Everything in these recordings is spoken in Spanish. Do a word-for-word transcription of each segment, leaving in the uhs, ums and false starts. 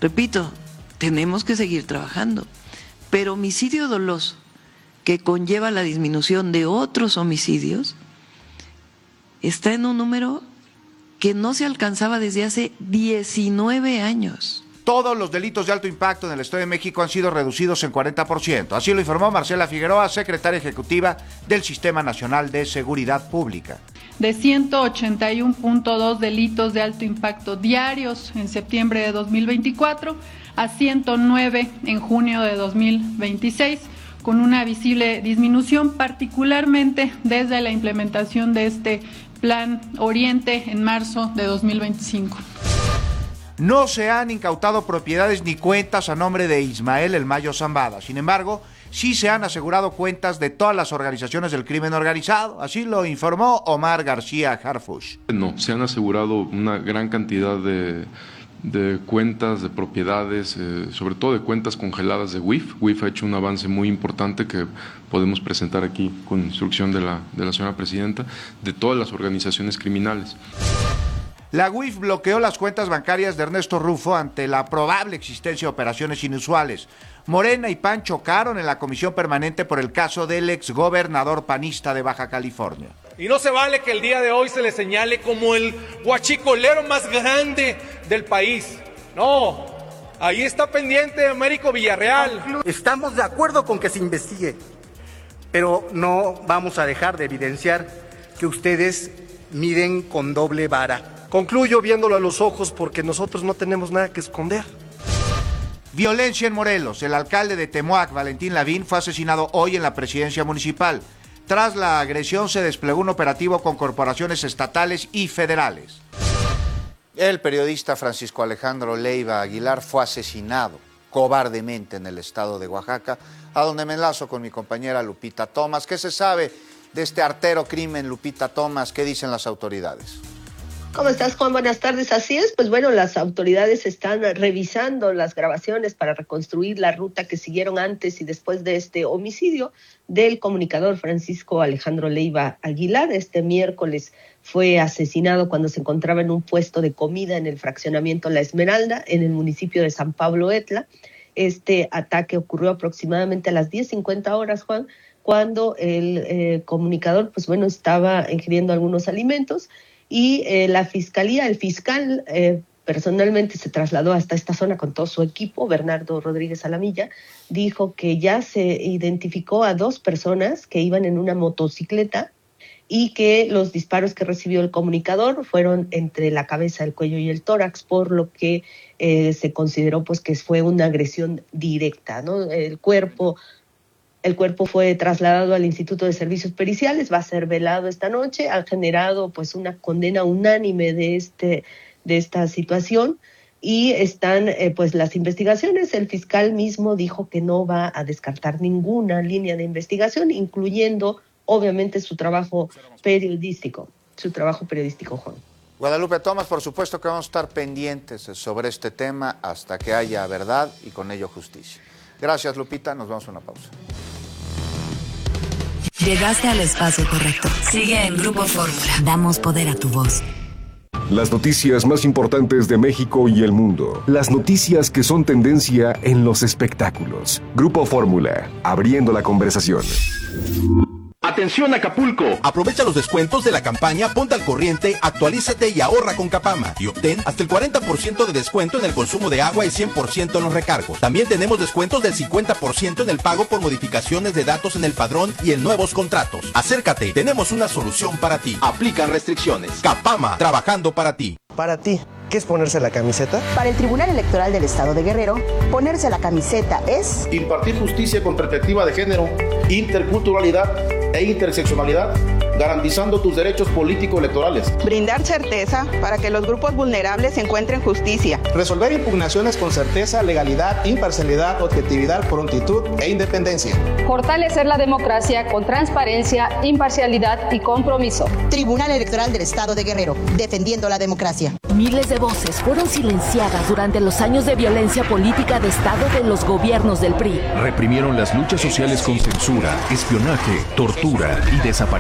Repito, tenemos que seguir trabajando, pero homicidio doloso, que conlleva la disminución de otros homicidios, está en un número que no se alcanzaba desde hace diecinueve años. Todos los delitos de alto impacto en el Estado de México han sido reducidos en cuarenta por ciento. Así lo informó Marcela Figueroa, secretaria ejecutiva del Sistema Nacional de Seguridad Pública. De ciento ochenta y uno punto dos delitos de alto impacto diarios en septiembre de dos mil veinticuatro a ciento nueve en junio de dos mil veintiséis, con una visible disminución, particularmente desde la implementación de este Plan Oriente en marzo de dos mil veinticinco. No se han incautado propiedades ni cuentas a nombre de Ismael El Mayo Zambada. Sin embargo, sí se han asegurado cuentas de todas las organizaciones del crimen organizado. Así lo informó Omar García Harfuch. No, se han asegurado una gran cantidad de, de cuentas, de propiedades, eh, sobre todo de cuentas congeladas de W I F. W I F ha hecho un avance muy importante que podemos presentar aquí con instrucción de la, de la señora presidenta, de todas las organizaciones criminales. La W I F bloqueó las cuentas bancarias de Ernesto Rufo ante la probable existencia de operaciones inusuales. Morena y P A N chocaron en la comisión permanente por el caso del exgobernador panista de Baja California. Y no se vale que el día de hoy se le señale como el guachicolero más grande del país. No, ahí está pendiente Américo Villarreal. Estamos de acuerdo con que se investigue, pero no vamos a dejar de evidenciar que ustedes miden con doble vara. Concluyo viéndolo a los ojos porque nosotros no tenemos nada que esconder. Violencia en Morelos. El alcalde de Temoac, Valentín Lavín, fue asesinado hoy en la presidencia municipal. Tras la agresión se desplegó un operativo con corporaciones estatales y federales. El periodista Francisco Alejandro Leiva Aguilar fue asesinado cobardemente en el estado de Oaxaca, a donde me enlazo con mi compañera Lupita Thomas. ¿Qué se sabe de este artero crimen, Lupita Thomas? ¿Qué dicen las autoridades? ¿Cómo estás, Juan? Buenas tardes. Así es, pues bueno, las autoridades están revisando las grabaciones para reconstruir la ruta que siguieron antes y después de este homicidio del comunicador Francisco Alejandro Leiva Aguilar. Este miércoles fue asesinado cuando se encontraba en un puesto de comida en el fraccionamiento La Esmeralda, en el municipio de San Pablo Etla. Este ataque ocurrió aproximadamente a las diez cincuenta horas, Juan, cuando el eh, comunicador, pues bueno, estaba ingiriendo algunos alimentos. Y eh, la fiscalía, el fiscal eh, personalmente se trasladó hasta esta zona con todo su equipo. Bernardo Rodríguez Alamilla dijo que ya se identificó a dos personas que iban en una motocicleta y que los disparos que recibió el comunicador fueron entre la cabeza, el cuello y el tórax, por lo que eh, se consideró pues que fue una agresión directa, ¿no? El cuerpo... El cuerpo fue trasladado al Instituto de Servicios Periciales, va a ser velado esta noche. Han generado pues una condena unánime de este de esta situación y están eh, pues las investigaciones. El fiscal mismo dijo que no va a descartar ninguna línea de investigación, incluyendo obviamente su trabajo periodístico, su trabajo periodístico, Juan. Guadalupe Thomas, por supuesto que vamos a estar pendientes sobre este tema hasta que haya verdad y con ello justicia. Gracias, Lupita. Nos vamos a una pausa. Llegaste al espacio correcto. Sigue en Grupo Fórmula. Damos poder a tu voz. Las noticias más importantes de México y el mundo. Las noticias que son tendencia en los espectáculos. Grupo Fórmula. Abriendo la conversación. Atención Acapulco, aprovecha los descuentos de la campaña Ponte al Corriente, actualízate y ahorra con Capama y obtén hasta el cuarenta por ciento de descuento en el consumo de agua y cien por ciento en los recargos. También tenemos descuentos del cincuenta por ciento en el pago por modificaciones de datos en el padrón y en nuevos contratos. Acércate, tenemos una solución para ti. Aplican restricciones. Capama, trabajando para ti. Para ti, ¿qué es ponerse la camiseta? Para el Tribunal Electoral del Estado de Guerrero, ponerse la camiseta es... impartir justicia con perspectiva de género, interculturalidad e interseccionalidad, garantizando tus derechos político-electorales. Brindar certeza para que los grupos vulnerables encuentren justicia. Resolver impugnaciones con certeza, legalidad, imparcialidad, objetividad, prontitud e independencia. Fortalecer la democracia con transparencia, imparcialidad y compromiso. Tribunal Electoral del Estado de Guerrero, defendiendo la democracia. Miles de voces fueron silenciadas durante los años de violencia política de Estado de los gobiernos del P R I. Reprimieron las luchas sociales con censura, espionaje, tortura y desaparición forzada.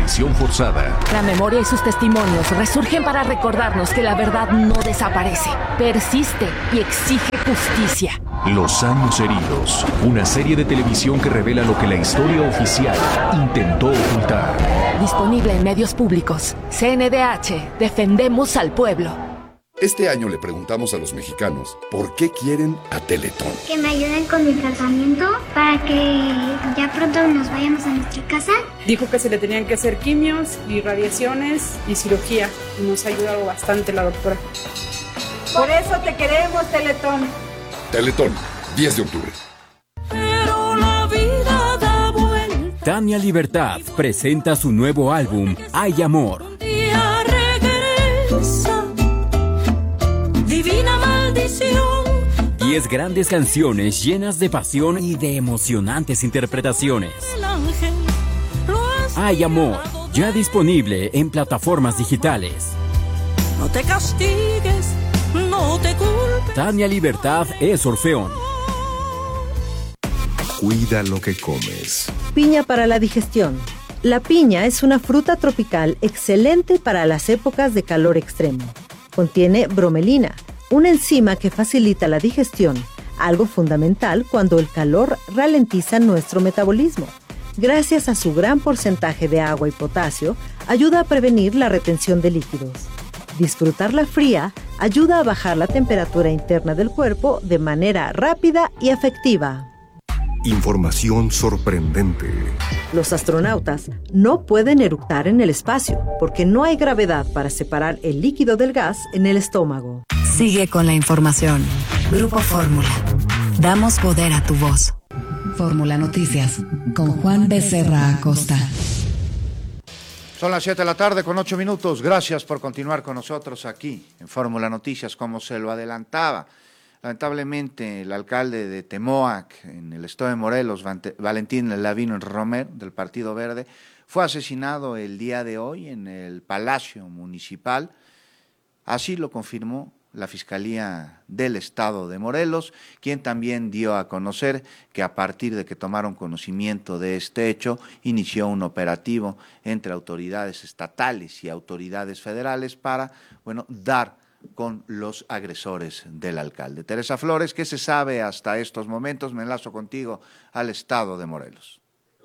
forzada. La memoria y sus testimonios resurgen para recordarnos que la verdad no desaparece, persiste y exige justicia. Los años heridos, una serie de televisión que revela lo que la historia oficial intentó ocultar. Disponible en medios públicos. C N D H, defendemos al pueblo. Este año le preguntamos a los mexicanos por qué quieren a Teletón. Que me ayuden con mi tratamiento para que ya pronto nos vayamos a nuestra casa. Dijo que se le tenían que hacer quimios y radiaciones y cirugía. Y nos ha ayudado bastante la doctora. Por eso te queremos, Teletón. Teletón, diez de octubre. Pero la vida da vuelta. Tania Libertad presenta su nuevo álbum, Hay Amor. Día regresa. Divina maldición. Diez grandes canciones llenas de pasión y de emocionantes interpretaciones. El ángel lo has Hay Amor, ya disponible en plataformas digitales. No te castigues, no te culpes. Tania Libertad es Orfeón. Cuida lo que comes. Piña para la digestión. La piña es una fruta tropical excelente para las épocas de calor extremo. Contiene bromelina, una enzima que facilita la digestión, algo fundamental cuando el calor ralentiza nuestro metabolismo. Gracias a su gran porcentaje de agua y potasio, ayuda a prevenir la retención de líquidos. Disfrutarla fría ayuda a bajar la temperatura interna del cuerpo de manera rápida y efectiva. Información sorprendente. Los astronautas no pueden eructar en el espacio porque no hay gravedad para separar el líquido del gas en el estómago. Sigue con la información. Grupo Fórmula. Damos poder a tu voz. Fórmula Noticias con Juan Becerra Acosta. Son las siete de la tarde con ocho minutos. Gracias por continuar con nosotros aquí en Fórmula Noticias, como se lo adelantaba. Lamentablemente, el alcalde de Temoac, en el estado de Morelos, Valentín Lavín Romer, del Partido Verde, fue asesinado el día de hoy en el Palacio Municipal. Así lo confirmó la Fiscalía del Estado de Morelos, quien también dio a conocer que a partir de que tomaron conocimiento de este hecho, inició un operativo entre autoridades estatales y autoridades federales para, bueno, dar con los agresores del alcalde. Teresa Flores, ¿qué se sabe hasta estos momentos? Me enlazo contigo al Estado de Morelos.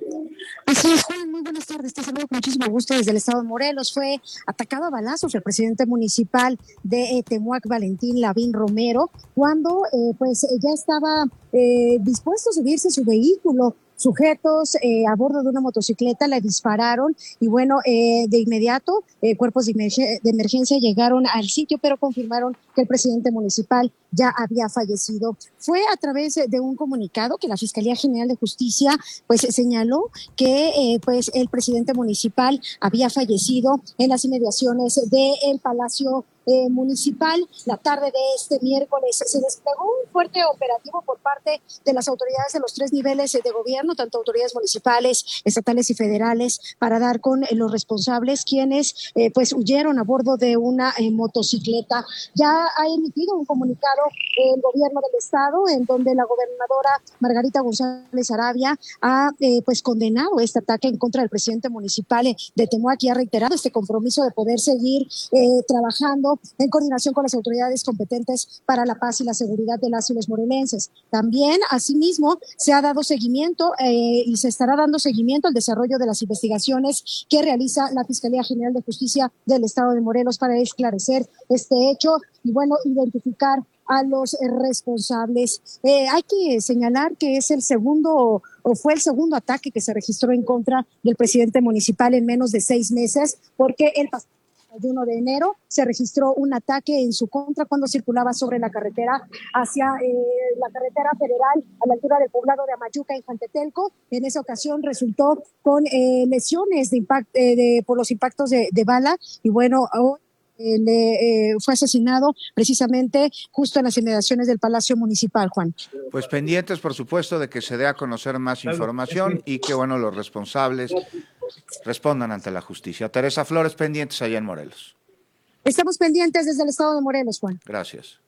Así es, Juan, muy buenas tardes, te saludo con muchísimo gusto desde el estado de Morelos. Fue atacado a balazos el presidente municipal de eh, Temoac, Valentín Lavín Romero, cuando eh, pues ya estaba eh, dispuesto a subirse a su vehículo. Sujetos eh, a bordo de una motocicleta le dispararon y bueno, eh, de inmediato eh, cuerpos de, emergen- de emergencia llegaron al sitio, pero confirmaron que el presidente municipal ya había fallecido. Fue a través de un comunicado que la Fiscalía General de Justicia pues señaló que eh, pues el presidente municipal había fallecido en las inmediaciones del Palacio Eh, municipal. La tarde de este miércoles se desplegó un fuerte operativo por parte de las autoridades de los tres niveles de gobierno, tanto autoridades municipales, estatales y federales, para dar con eh, los responsables, quienes eh, pues huyeron a bordo de una eh, motocicleta. Ya ha emitido un comunicado eh, el gobierno del estado, en donde la gobernadora Margarita González Arabia ha eh, pues condenado este ataque en contra del presidente municipal de Temoac y ha reiterado este compromiso de poder seguir eh, trabajando en coordinación con las autoridades competentes para la paz y la seguridad de las y los morelenses. También, asimismo, se ha dado seguimiento eh, y se estará dando seguimiento al desarrollo de las investigaciones que realiza la Fiscalía General de Justicia del Estado de Morelos para esclarecer este hecho y, bueno, identificar a los eh, responsables. Eh, hay que señalar que es el segundo o fue el segundo ataque que se registró en contra del presidente municipal en menos de seis meses, porque el pasado uno de enero se registró un ataque en su contra cuando circulaba sobre la carretera hacia eh, la carretera federal a la altura del poblado de Amayuca en Jantetelco. En esa ocasión resultó con eh, lesiones de impact, eh, de, por los impactos de, de bala y bueno, hoy eh, le, eh, fue asesinado precisamente justo en las inmediaciones del Palacio Municipal, Juan. Pues pendientes, por supuesto, de que se dé a conocer más información y que, bueno, los responsables respondan ante la justicia. Teresa Flores, pendientes allá en Morelos. Estamos pendientes desde el estado de Morelos, Juan. Gracias.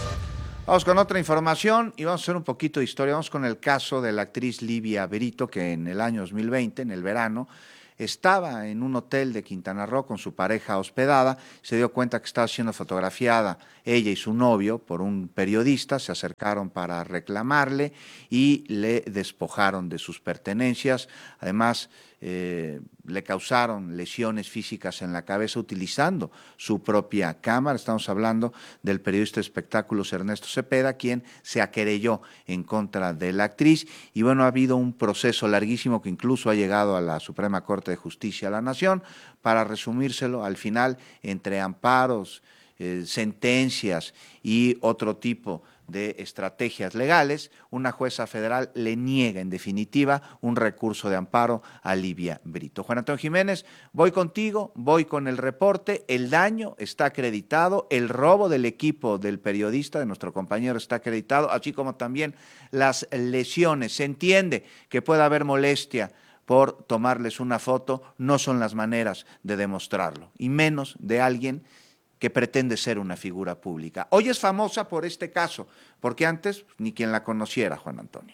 Vamos con otra información y vamos a hacer un poquito de historia. Vamos con el caso de la actriz Livia Brito, que en el año dos mil veinte, en el verano, estaba en un hotel de Quintana Roo con su pareja hospedada, se dio cuenta que estaba siendo fotografiada ella y su novio por un periodista, se acercaron para reclamarle y le despojaron de sus pertenencias, además eh, le causaron lesiones físicas en la cabeza utilizando su propia cámara. Estamos hablando del periodista de espectáculos Ernesto Cepeda, quien se aquerelló en contra de la actriz, y bueno, ha habido un proceso larguísimo que incluso ha llegado a la Suprema Corte de Justicia de la Nación. Para resumírselo, al final, entre amparos, eh, sentencias y otro tipo de estrategias legales, una jueza federal le niega en definitiva un recurso de amparo a Livia Brito. Juan Antonio Jiménez, voy contigo, voy con el reporte. El daño está acreditado, el robo del equipo del periodista, de nuestro compañero, está acreditado, así como también las lesiones. Se entiende que pueda haber molestia por tomarles una foto, no son las maneras de demostrarlo, y menos de alguien que pretende ser una figura pública. Hoy es famosa por este caso, porque antes ni quien la conociera, Juan Antonio.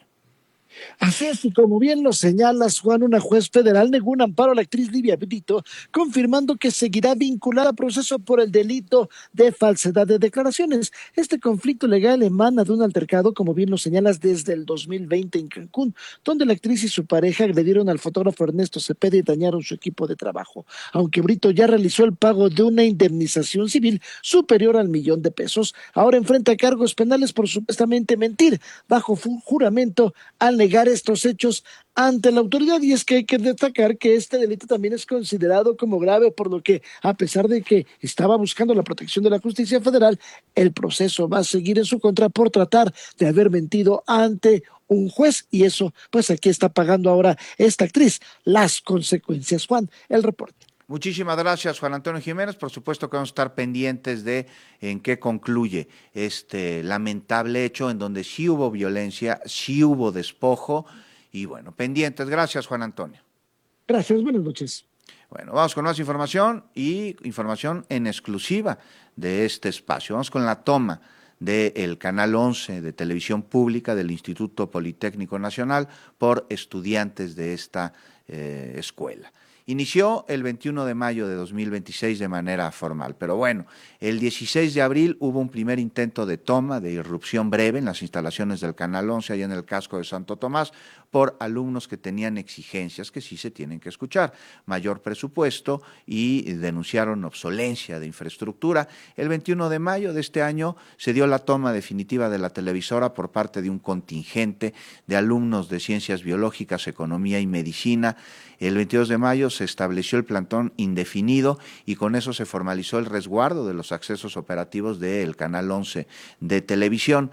Así es, y como bien lo señalas, Juan, una juez federal negó un amparo a la actriz Livia Brito, confirmando que seguirá vinculada a proceso por el delito de falsedad de declaraciones. Este conflicto legal emana de un altercado, como bien lo señalas, desde el dos mil veinte en Cancún, donde la actriz y su pareja agredieron al fotógrafo Ernesto Cepeda y dañaron su equipo de trabajo. Aunque Brito ya realizó el pago de una indemnización civil superior al millón de pesos, ahora enfrenta cargos penales por supuestamente mentir bajo juramento al negar estos hechos ante la autoridad. Y es que hay que destacar que este delito también es considerado como grave, por lo que, a pesar de que estaba buscando la protección de la justicia federal, el proceso va a seguir en su contra por tratar de haber mentido ante un juez, y eso, pues aquí está pagando ahora esta actriz las consecuencias. Juan, el reporte. Muchísimas gracias, Juan Antonio Jiménez. Por supuesto que vamos a estar pendientes de en qué concluye este lamentable hecho en donde sí hubo violencia, sí hubo despojo y bueno, pendientes. Gracias, Juan Antonio. Gracias, buenas noches. Bueno, vamos con más información y información en exclusiva de este espacio. Vamos con la toma del Canal once de Televisión Pública del Instituto Politécnico Nacional por estudiantes de esta eh, escuela. Inició el veintiuno de mayo de dos mil veintiséis de manera formal, pero bueno, el dieciséis de abril hubo un primer intento de toma, de irrupción breve en las instalaciones del Canal once, allá en el casco de Santo Tomás, por alumnos que tenían exigencias que sí se tienen que escuchar, mayor presupuesto, y denunciaron obsolencia de infraestructura. El veintiuno de mayo de este año se dio la toma definitiva de la televisora por parte de un contingente de alumnos de Ciencias Biológicas, Economía y Medicina. El veintidós de mayo se estableció el plantón indefinido y con eso se formalizó el resguardo de los accesos operativos del Canal once de televisión.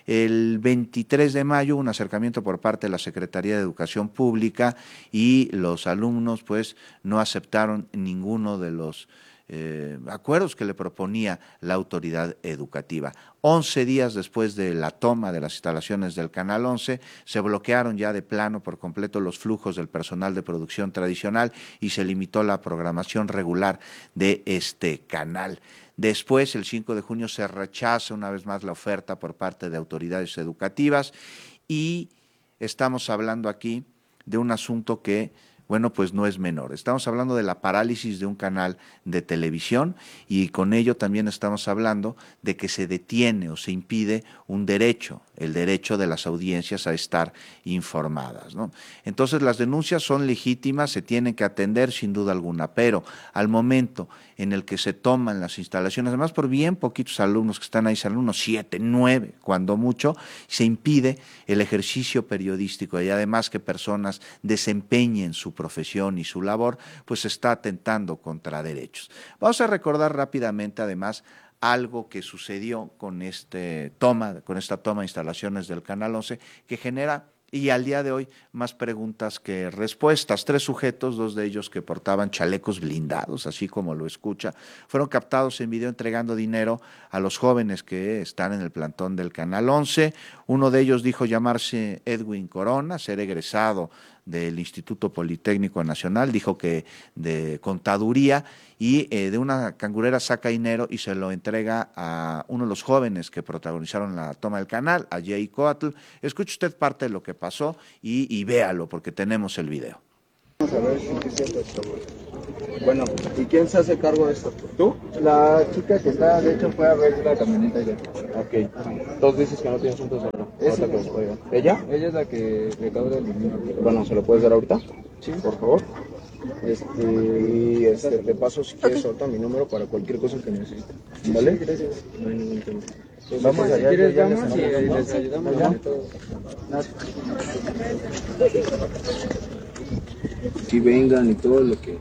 El veintitrés de mayo un acercamiento por parte de la Secretaría de Educación Pública y los alumnos pues no aceptaron ninguno de los Eh, acuerdos que le proponía la autoridad educativa. Once días después de la toma de las instalaciones del Canal once, se bloquearon ya de plano por completo los flujos del personal de producción tradicional y se limitó la programación regular de este canal. Después, el cinco de junio, se rechaza una vez más la oferta por parte de autoridades educativas y estamos hablando aquí de un asunto que bueno, pues no es menor. Estamos hablando de la parálisis de un canal de televisión y con ello también estamos hablando de que se detiene o se impide un derecho, el derecho de las audiencias a estar informadas, ¿no? Entonces las denuncias son legítimas, se tienen que atender sin duda alguna, pero al momento en el que se toman las instalaciones, además por bien poquitos alumnos que están ahí, alumnos siete, nueve, cuando mucho, se impide el ejercicio periodístico y además que personas desempeñen su profesión y su labor, pues está atentando contra derechos. Vamos a recordar rápidamente además algo que sucedió con este toma, con esta toma de instalaciones del Canal once, que genera y al día de hoy más preguntas que respuestas. Tres sujetos, dos de ellos que portaban chalecos blindados, así como lo escucha, fueron captados en video entregando dinero a los jóvenes que están en el plantón del Canal once. Uno de ellos dijo llamarse Edwin Corona, ser egresado del Instituto Politécnico Nacional, dijo que de contaduría, y eh, de una cangurera saca dinero y se lo entrega a uno de los jóvenes que protagonizaron la toma del canal, a Jay Coatl. Escuche usted parte de lo que pasó y, y véalo porque tenemos el video. Vamos a ver si es cierto esto. Bueno, ¿y quién se hace cargo de esto? ¿Tú? La chica que está, de hecho, fue a ver la camioneta ya. Ok. Entonces dices que no tienes un tesoro. ¿Es que los juega? ¿Ella? Ella es la que recauda el dinero. Bueno, ¿se lo puedes dar ahorita? Sí. Por favor. Este, y este, te paso si quieres ahorita mi número para cualquier cosa que necesites. ¿Vale? Sí, gracias. No hay ningún tema. Entonces, vamos allá. Si quieres, vamos y les, les ayudamos. ¿Ya? Si vengan y todo lo que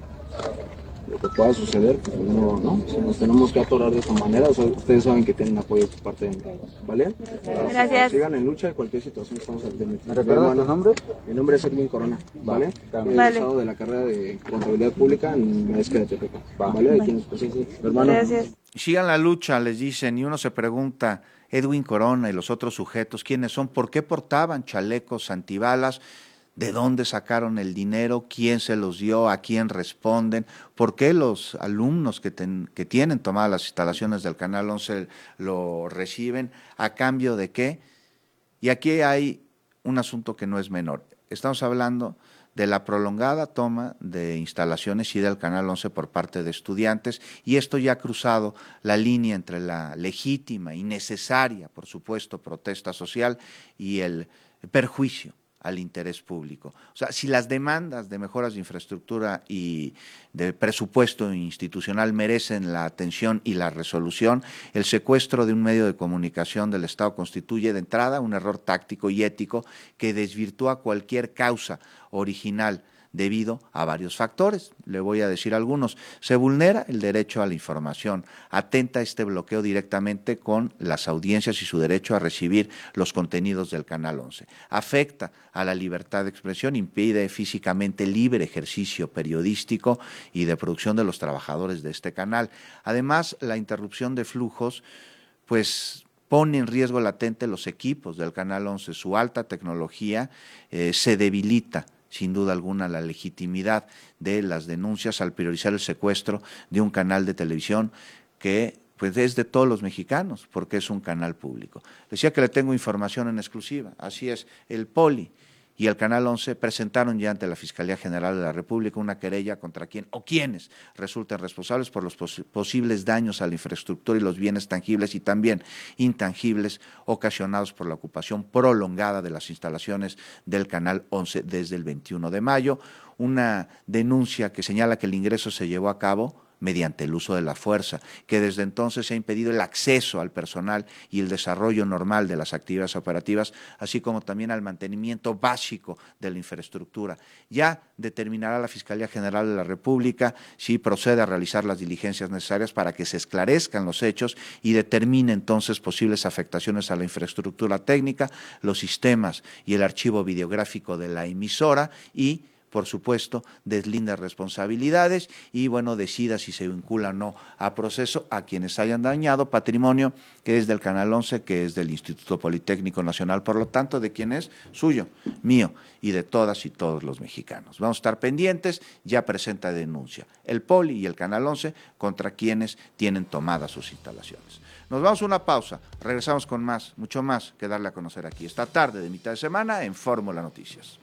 lo que pueda suceder, pues no, no, si nos tenemos que atorar de esta manera, o sea, ustedes saben que tienen apoyo por parte de mí, ¿vale? Gracias. Sigan en lucha, en cualquier situación estamos al pendiente. ¿Me recuerdas tu nombre? Mi nombre es Edwin Corona, ¿vale? He Vale. egresado de la carrera de Contabilidad Pública en Maesca de Tepeca, ¿vale? Aquí en pues, sí, sí. Hermano. Gracias. Sigan la lucha, les dicen, y uno se pregunta, Edwin Corona y los otros sujetos, ¿quiénes son? ¿Por qué portaban chalecos antibalas? ¿De dónde sacaron el dinero? ¿Quién se los dio? ¿A quién responden? ¿Por qué los alumnos que, ten, que tienen tomadas las instalaciones del Canal once lo reciben? ¿A cambio de qué? Y aquí hay un asunto que no es menor. Estamos hablando de la prolongada toma de instalaciones y del Canal once por parte de estudiantes, y esto ya ha cruzado la línea entre la legítima y necesaria, por supuesto, protesta social y el perjuicio al interés público. O sea, si las demandas de mejoras de infraestructura y de presupuesto institucional merecen la atención y la resolución, el secuestro de un medio de comunicación del Estado constituye de entrada un error táctico y ético que desvirtúa cualquier causa original debido a varios factores. Le voy a decir algunos. Se vulnera el derecho a la información, atenta este bloqueo directamente con las audiencias y su derecho a recibir los contenidos del Canal once. Afecta a la libertad de expresión, impide físicamente libre ejercicio periodístico y de producción de los trabajadores de este canal. Además, la interrupción de flujos, pues, pone en riesgo latente los equipos del Canal once. Su alta tecnología eh, se debilita sin duda alguna la legitimidad de las denuncias al priorizar el secuestro de un canal de televisión que pues es de todos los mexicanos, porque es un canal público. Decía que le tengo información en exclusiva, así es, el Poli y el Canal once presentaron ya ante la Fiscalía General de la República una querella contra quien o quienes resulten responsables por los pos posibles daños a la infraestructura y los bienes tangibles y también intangibles ocasionados por la ocupación prolongada de las instalaciones del Canal once desde el veintiuno de mayo, una denuncia que señala que el ingreso se llevó a cabo mediante el uso de la fuerza, que desde entonces se ha impedido el acceso al personal y el desarrollo normal de las actividades operativas, así como también al mantenimiento básico de la infraestructura. Ya determinará la Fiscalía General de la República si procede a realizar las diligencias necesarias para que se esclarezcan los hechos y determine entonces posibles afectaciones a la infraestructura técnica, los sistemas y el archivo videográfico de la emisora y, por supuesto, deslinda responsabilidades y, bueno, decida si se vincula o no a proceso a quienes hayan dañado patrimonio que es del Canal once, que es del Instituto Politécnico Nacional, por lo tanto, de quien es suyo, mío y de todas y todos los mexicanos. Vamos a estar pendientes, ya presenta denuncia el Poli y el Canal once contra quienes tienen tomadas sus instalaciones. Nos vamos a una pausa, regresamos con más, mucho más que darle a conocer aquí esta tarde de mitad de semana en Fórmula Noticias.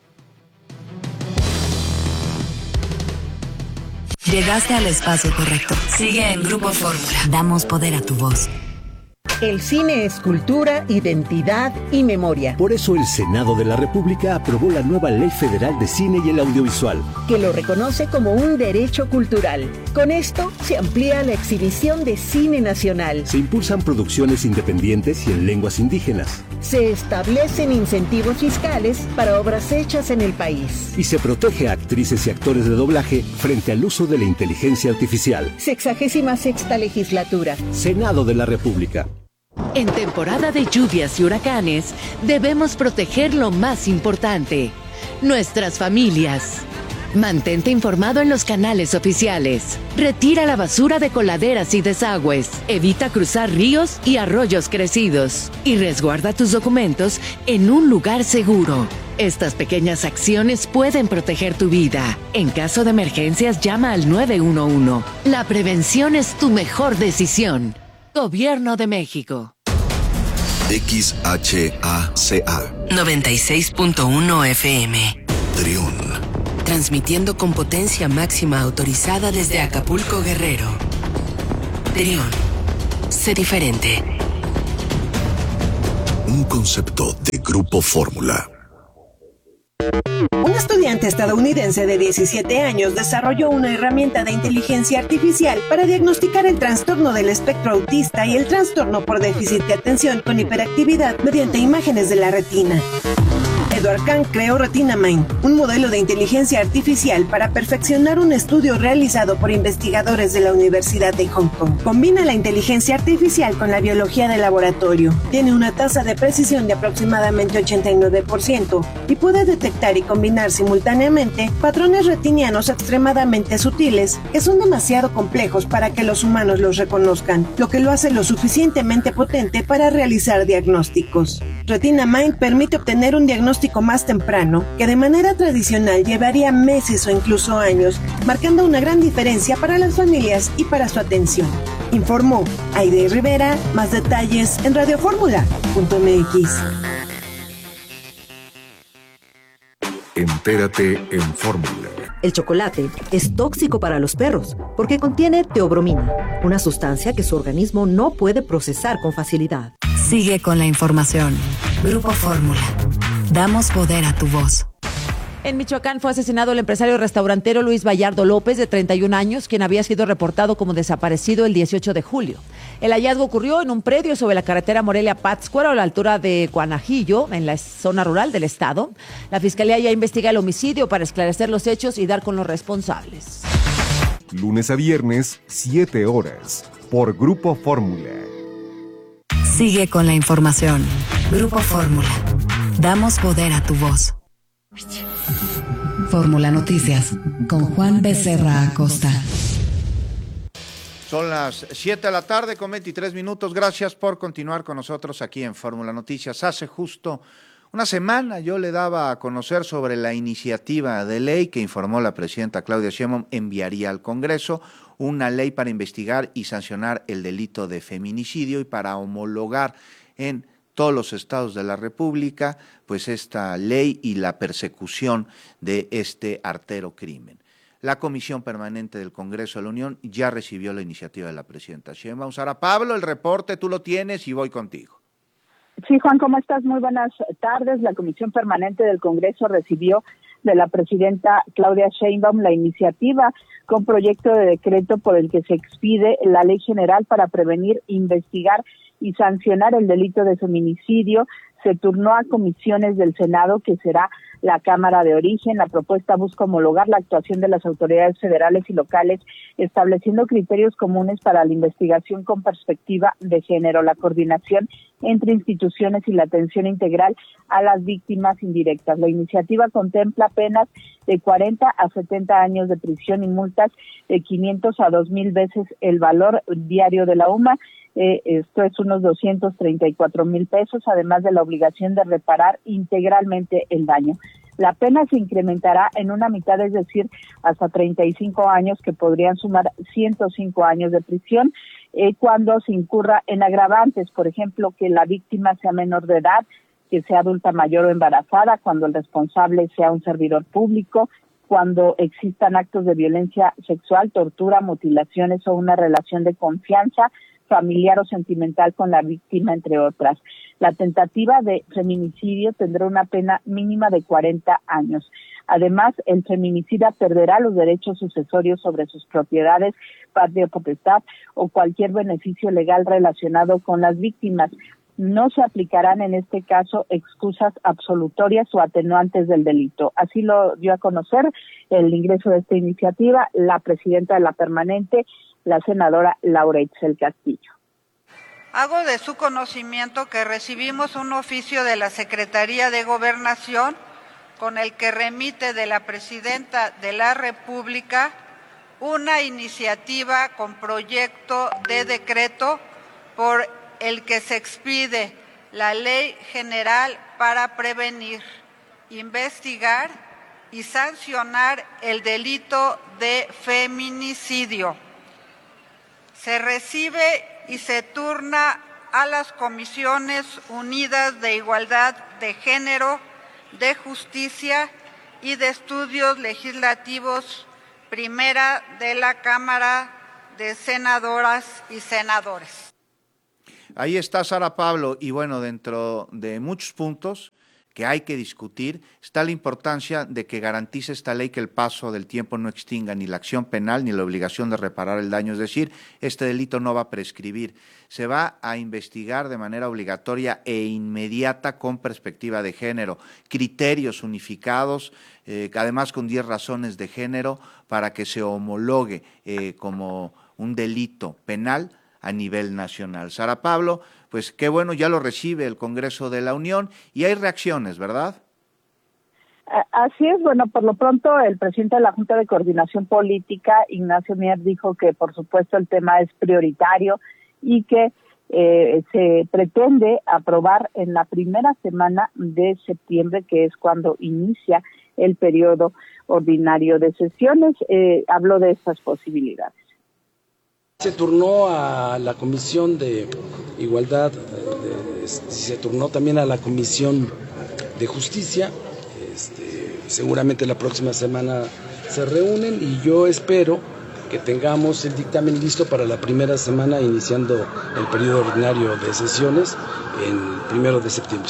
Llegaste al espacio correcto. Sigue en Grupo Fórmula. Damos poder a tu voz. El cine es cultura, identidad y memoria. Por eso el Senado de la República aprobó la nueva Ley Federal de Cine y el Audiovisual, que lo reconoce como un derecho cultural. Con esto se amplía la exhibición de cine nacional. Se impulsan producciones independientes y en lenguas indígenas. Se establecen incentivos fiscales para obras hechas en el país. Y se protege a actrices y actores de doblaje frente al uso de la inteligencia artificial. Sexagésima sexta legislatura. Senado de la República. En temporada de lluvias y huracanes, debemos proteger lo más importante, nuestras familias. Mantente informado en los canales oficiales. Retira la basura de coladeras y desagües. Evita cruzar ríos y arroyos crecidos. Y resguarda tus documentos en un lugar seguro. Estas pequeñas acciones pueden proteger tu vida. En caso de emergencias, llama al nueve uno uno. La prevención es tu mejor decisión. Gobierno de México. X H A C A noventa y seis punto uno F M. Triún, transmitiendo con potencia máxima autorizada desde Acapulco, Guerrero. Trión, sé diferente. Un concepto de Grupo Fórmula. Un estudiante estadounidense de diecisiete años desarrolló una herramienta de inteligencia artificial para diagnosticar el trastorno del espectro autista y el trastorno por déficit de atención con hiperactividad mediante imágenes de la retina. Edward Kang creó Retina Mind, un modelo de inteligencia artificial para perfeccionar un estudio realizado por investigadores de la Universidad de Hong Kong. Combina la inteligencia artificial con la biología de laboratorio. Tiene una tasa de precisión de aproximadamente ochenta y nueve por ciento y puede detectar y combinar simultáneamente patrones retinianos extremadamente sutiles que son demasiado complejos para que los humanos los reconozcan, lo que lo hace lo suficientemente potente para realizar diagnósticos. Retina Mind permite obtener un diagnóstico más temprano, que de manera tradicional llevaría meses o incluso años, marcando una gran diferencia para las familias y para su atención. Informó Aide Rivera. Más detalles en radioformula punto m x. Entérate en Fórmula. El chocolate es tóxico para los perros porque contiene teobromina, una sustancia que su organismo no puede procesar con facilidad. Sigue con la información. Grupo Fórmula. Damos poder a tu voz. En Michoacán fue asesinado el empresario restaurantero Luis Vallardo López, de treinta y un años, quien había sido reportado como desaparecido el dieciocho de julio. El hallazgo ocurrió en un predio sobre la carretera Morelia-Pátzcuaro, a la altura de Guanajillo, en la zona rural del estado. La Fiscalía ya investiga el homicidio para esclarecer los hechos y dar con los responsables. Lunes a viernes, siete horas, por Grupo Fórmula. Sigue con la información. Grupo Fórmula. Damos poder a tu voz. Fórmula Noticias, con Juan Becerra Acosta. Son las siete de la tarde con veintitrés minutos. Gracias por continuar con nosotros aquí en Fórmula Noticias. Hace justo una semana yo le daba a conocer sobre la iniciativa de ley que informó la presidenta Claudia Sheinbaum enviaría al Congreso, una ley para investigar y sancionar el delito de feminicidio y para homologar en todos los estados de la República, pues esta ley y la persecución de este artero crimen. La Comisión Permanente del Congreso de la Unión ya recibió la iniciativa de la presidenta Sheinbaum. Sara Pablo, el reporte tú lo tienes y voy contigo. Sí, Juan, ¿cómo estás? Muy buenas tardes. La Comisión Permanente del Congreso recibió de la presidenta Claudia Sheinbaum la iniciativa con proyecto de decreto por el que se expide la Ley General para prevenir, investigar y sancionar el delito de feminicidio. Se turnó a comisiones del Senado, que será la Cámara de Origen. La propuesta busca homologar la actuación de las autoridades federales y locales, estableciendo criterios comunes para la investigación con perspectiva de género, la coordinación entre instituciones y la atención integral a las víctimas indirectas. La iniciativa contempla penas de cuarenta a setenta años de prisión y multas de quinientos a dos mil veces el valor diario de la U M A. Eh, esto es unos doscientos treinta y cuatro mil pesos, además de la obligación de reparar integralmente el daño. La pena se incrementará en una mitad, es decir, hasta treinta y cinco años, que podrían sumar ciento cinco años de prisión, eh, cuando se incurra en agravantes, por ejemplo, que la víctima sea menor de edad, que sea adulta mayor o embarazada, cuando el responsable sea un servidor público, cuando existan actos de violencia sexual, tortura, mutilaciones o una relación de confianza familiar o sentimental con la víctima, entre otras. La tentativa de feminicidio tendrá una pena mínima de cuarenta años. Además, el feminicida perderá los derechos sucesorios sobre sus propiedades, patria potestad o cualquier beneficio legal relacionado con las víctimas. No se aplicarán en este caso excusas absolutorias o atenuantes del delito. Así lo dio a conocer el ingreso de esta iniciativa la presidenta de la permanente, la senadora Laura Itzel Castillo. Hago de su conocimiento que recibimos un oficio de la Secretaría de Gobernación con el que remite de la Presidenta de la República una iniciativa con proyecto de decreto por el que se expide la Ley General para prevenir, investigar y sancionar el delito de feminicidio. Se recibe y se turna a las Comisiones Unidas de Igualdad de Género, de Justicia y de Estudios Legislativos, primera de la Cámara de Senadoras y Senadores. Ahí está Sara Pablo, y bueno, dentro de muchos puntos que hay que discutir, está la importancia de que garantice esta ley que el paso del tiempo no extinga ni la acción penal ni la obligación de reparar el daño, es decir, este delito no va a prescribir, se va a investigar de manera obligatoria e inmediata con perspectiva de género, criterios unificados, eh, además con diez razones de género para que se homologue eh, como un delito penal a nivel nacional. Sara Pablo, pues qué bueno, ya lo recibe el Congreso de la Unión y hay reacciones, ¿verdad? Así es, bueno, por lo pronto el presidente de la Junta de Coordinación Política, Ignacio Mier, dijo que por supuesto el tema es prioritario y que eh, se pretende aprobar en la primera semana de septiembre, que es cuando inicia el periodo ordinario de sesiones. Eh, habló de estas posibilidades. Se turnó a la Comisión de Igualdad, de, de, se turnó también a la Comisión de Justicia, este, seguramente la próxima semana se reúnen y yo espero que tengamos el dictamen listo para la primera semana iniciando el periodo ordinario de sesiones el primero de septiembre.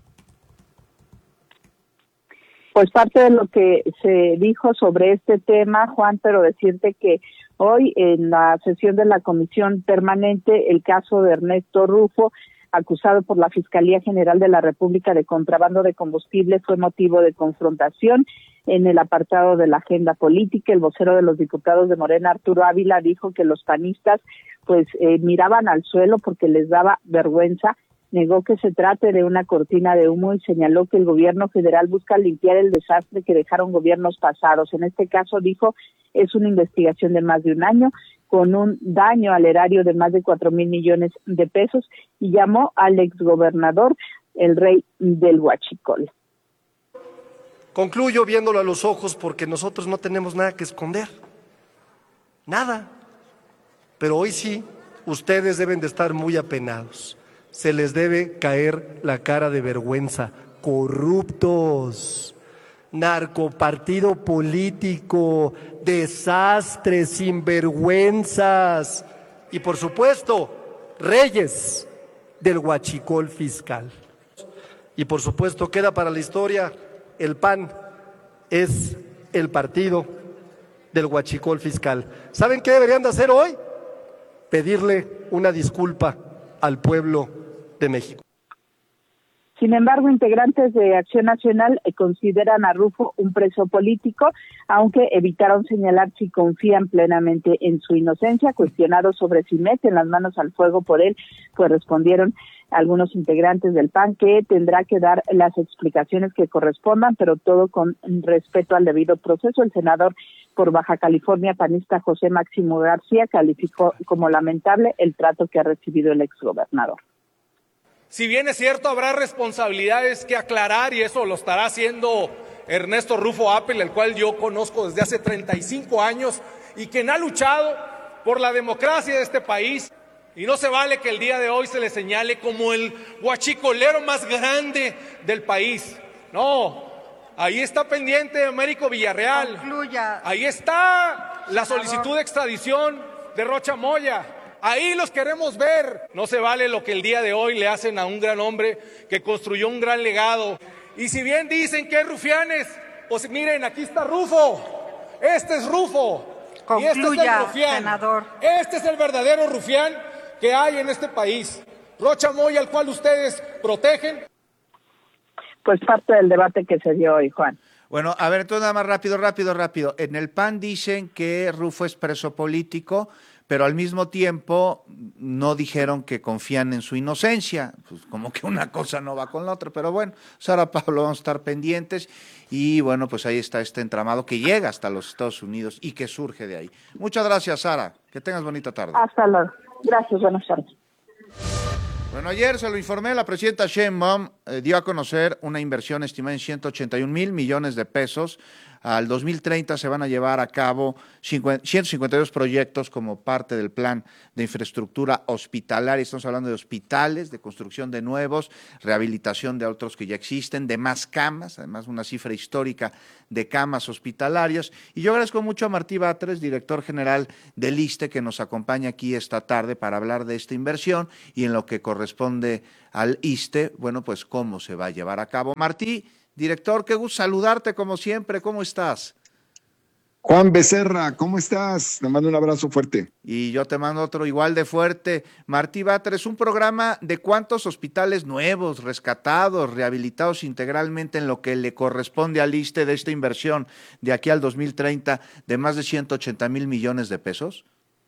Pues parte de lo que se dijo sobre este tema, Juan, pero decirte que hoy en la sesión de la Comisión Permanente, el caso de Ernesto Rufo, acusado por la Fiscalía General de la República de contrabando de combustible, fue motivo de confrontación en el apartado de la agenda política. El vocero de los diputados de Morena, Arturo Ávila, dijo que los panistas pues eh, miraban al suelo porque les daba vergüenza. Negó que se trate de una cortina de humo y señaló que el gobierno federal busca limpiar el desastre que dejaron gobiernos pasados. En este caso, dijo, es una investigación de más de un año con un daño al erario de más de cuatro mil millones de pesos y llamó al exgobernador el rey del huachicol. Concluyo viéndolo a los ojos porque nosotros no tenemos nada que esconder, nada. Pero hoy sí, ustedes deben de estar muy apenados. Se les debe caer la cara de vergüenza. Corruptos, narcopartido político, desastres, sinvergüenzas y por supuesto, reyes del huachicol fiscal. Y por supuesto queda para la historia, el P A N es el partido del huachicol fiscal. ¿Saben qué deberían de hacer hoy? Pedirle una disculpa al pueblo de México. Sin embargo, integrantes de Acción Nacional consideran a Rufo un preso político, aunque evitaron señalar si confían plenamente en su inocencia. Cuestionados sobre si meten las manos al fuego por él, pues respondieron algunos integrantes del P A N que tendrá que dar las explicaciones que correspondan, pero todo con respeto al debido proceso. El senador por Baja California, panista José Máximo García, calificó como lamentable el trato que ha recibido el exgobernador. Si bien es cierto, habrá responsabilidades que aclarar y eso lo estará haciendo Ernesto Rufo Appel, el cual yo conozco desde hace treinta y cinco años y quien ha luchado por la democracia de este país. Y no se vale que el día de hoy se le señale como el huachicolero más grande del país. No, ahí está pendiente Américo Villarreal. Concluya. Ahí está la solicitud de extradición de Rocha Moya. Ahí los queremos ver. No se vale lo que el día de hoy le hacen a un gran hombre que construyó un gran legado. Y si bien dicen que es rufianes, pues miren, aquí está Rufo. Este es Rufo. Concluya, y este es el rufián. senador. Este es el verdadero rufián que hay en este país. Rocha Moya, al cual ustedes protegen. Pues parte del debate que se dio hoy, Juan. Bueno, a ver, entonces nada más rápido, rápido, rápido. En el P A N dicen que Rufo es preso político, pero al mismo tiempo no dijeron que confían en su inocencia. Pues como que una cosa no va con la otra, pero bueno, Sara Pablo, vamos a estar pendientes y bueno, pues ahí está este entramado que llega hasta los Estados Unidos y que surge de ahí. Muchas gracias, Sara, que tengas bonita tarde. Hasta luego. Gracias, buenas tardes. Bueno, ayer se lo informé, la presidenta Sheinbaum eh, dio a conocer una inversión estimada en ciento ochenta y un mil millones de pesos al dos mil treinta se van a llevar a cabo ciento cincuenta y dos proyectos como parte del plan de infraestructura hospitalaria. Estamos hablando de hospitales, de construcción de nuevos, rehabilitación de otros que ya existen, de más camas, además una cifra histórica de camas hospitalarias. Y yo agradezco mucho a Martí Batres, director general del ISSSTE, que nos acompaña aquí esta tarde para hablar de esta inversión y en lo que corresponde al ISSSTE, bueno, pues cómo se va a llevar a cabo. Martí, director, qué gusto saludarte como siempre, ¿cómo estás? Juan Becerra, ¿cómo estás? Te mando un abrazo fuerte. Y yo te mando otro igual de fuerte. Martí Batres, un programa de cuántos hospitales nuevos, rescatados, rehabilitados integralmente en lo que le corresponde al ISSSTE de esta inversión de aquí al dos mil treinta de más de ciento ochenta mil millones de pesos.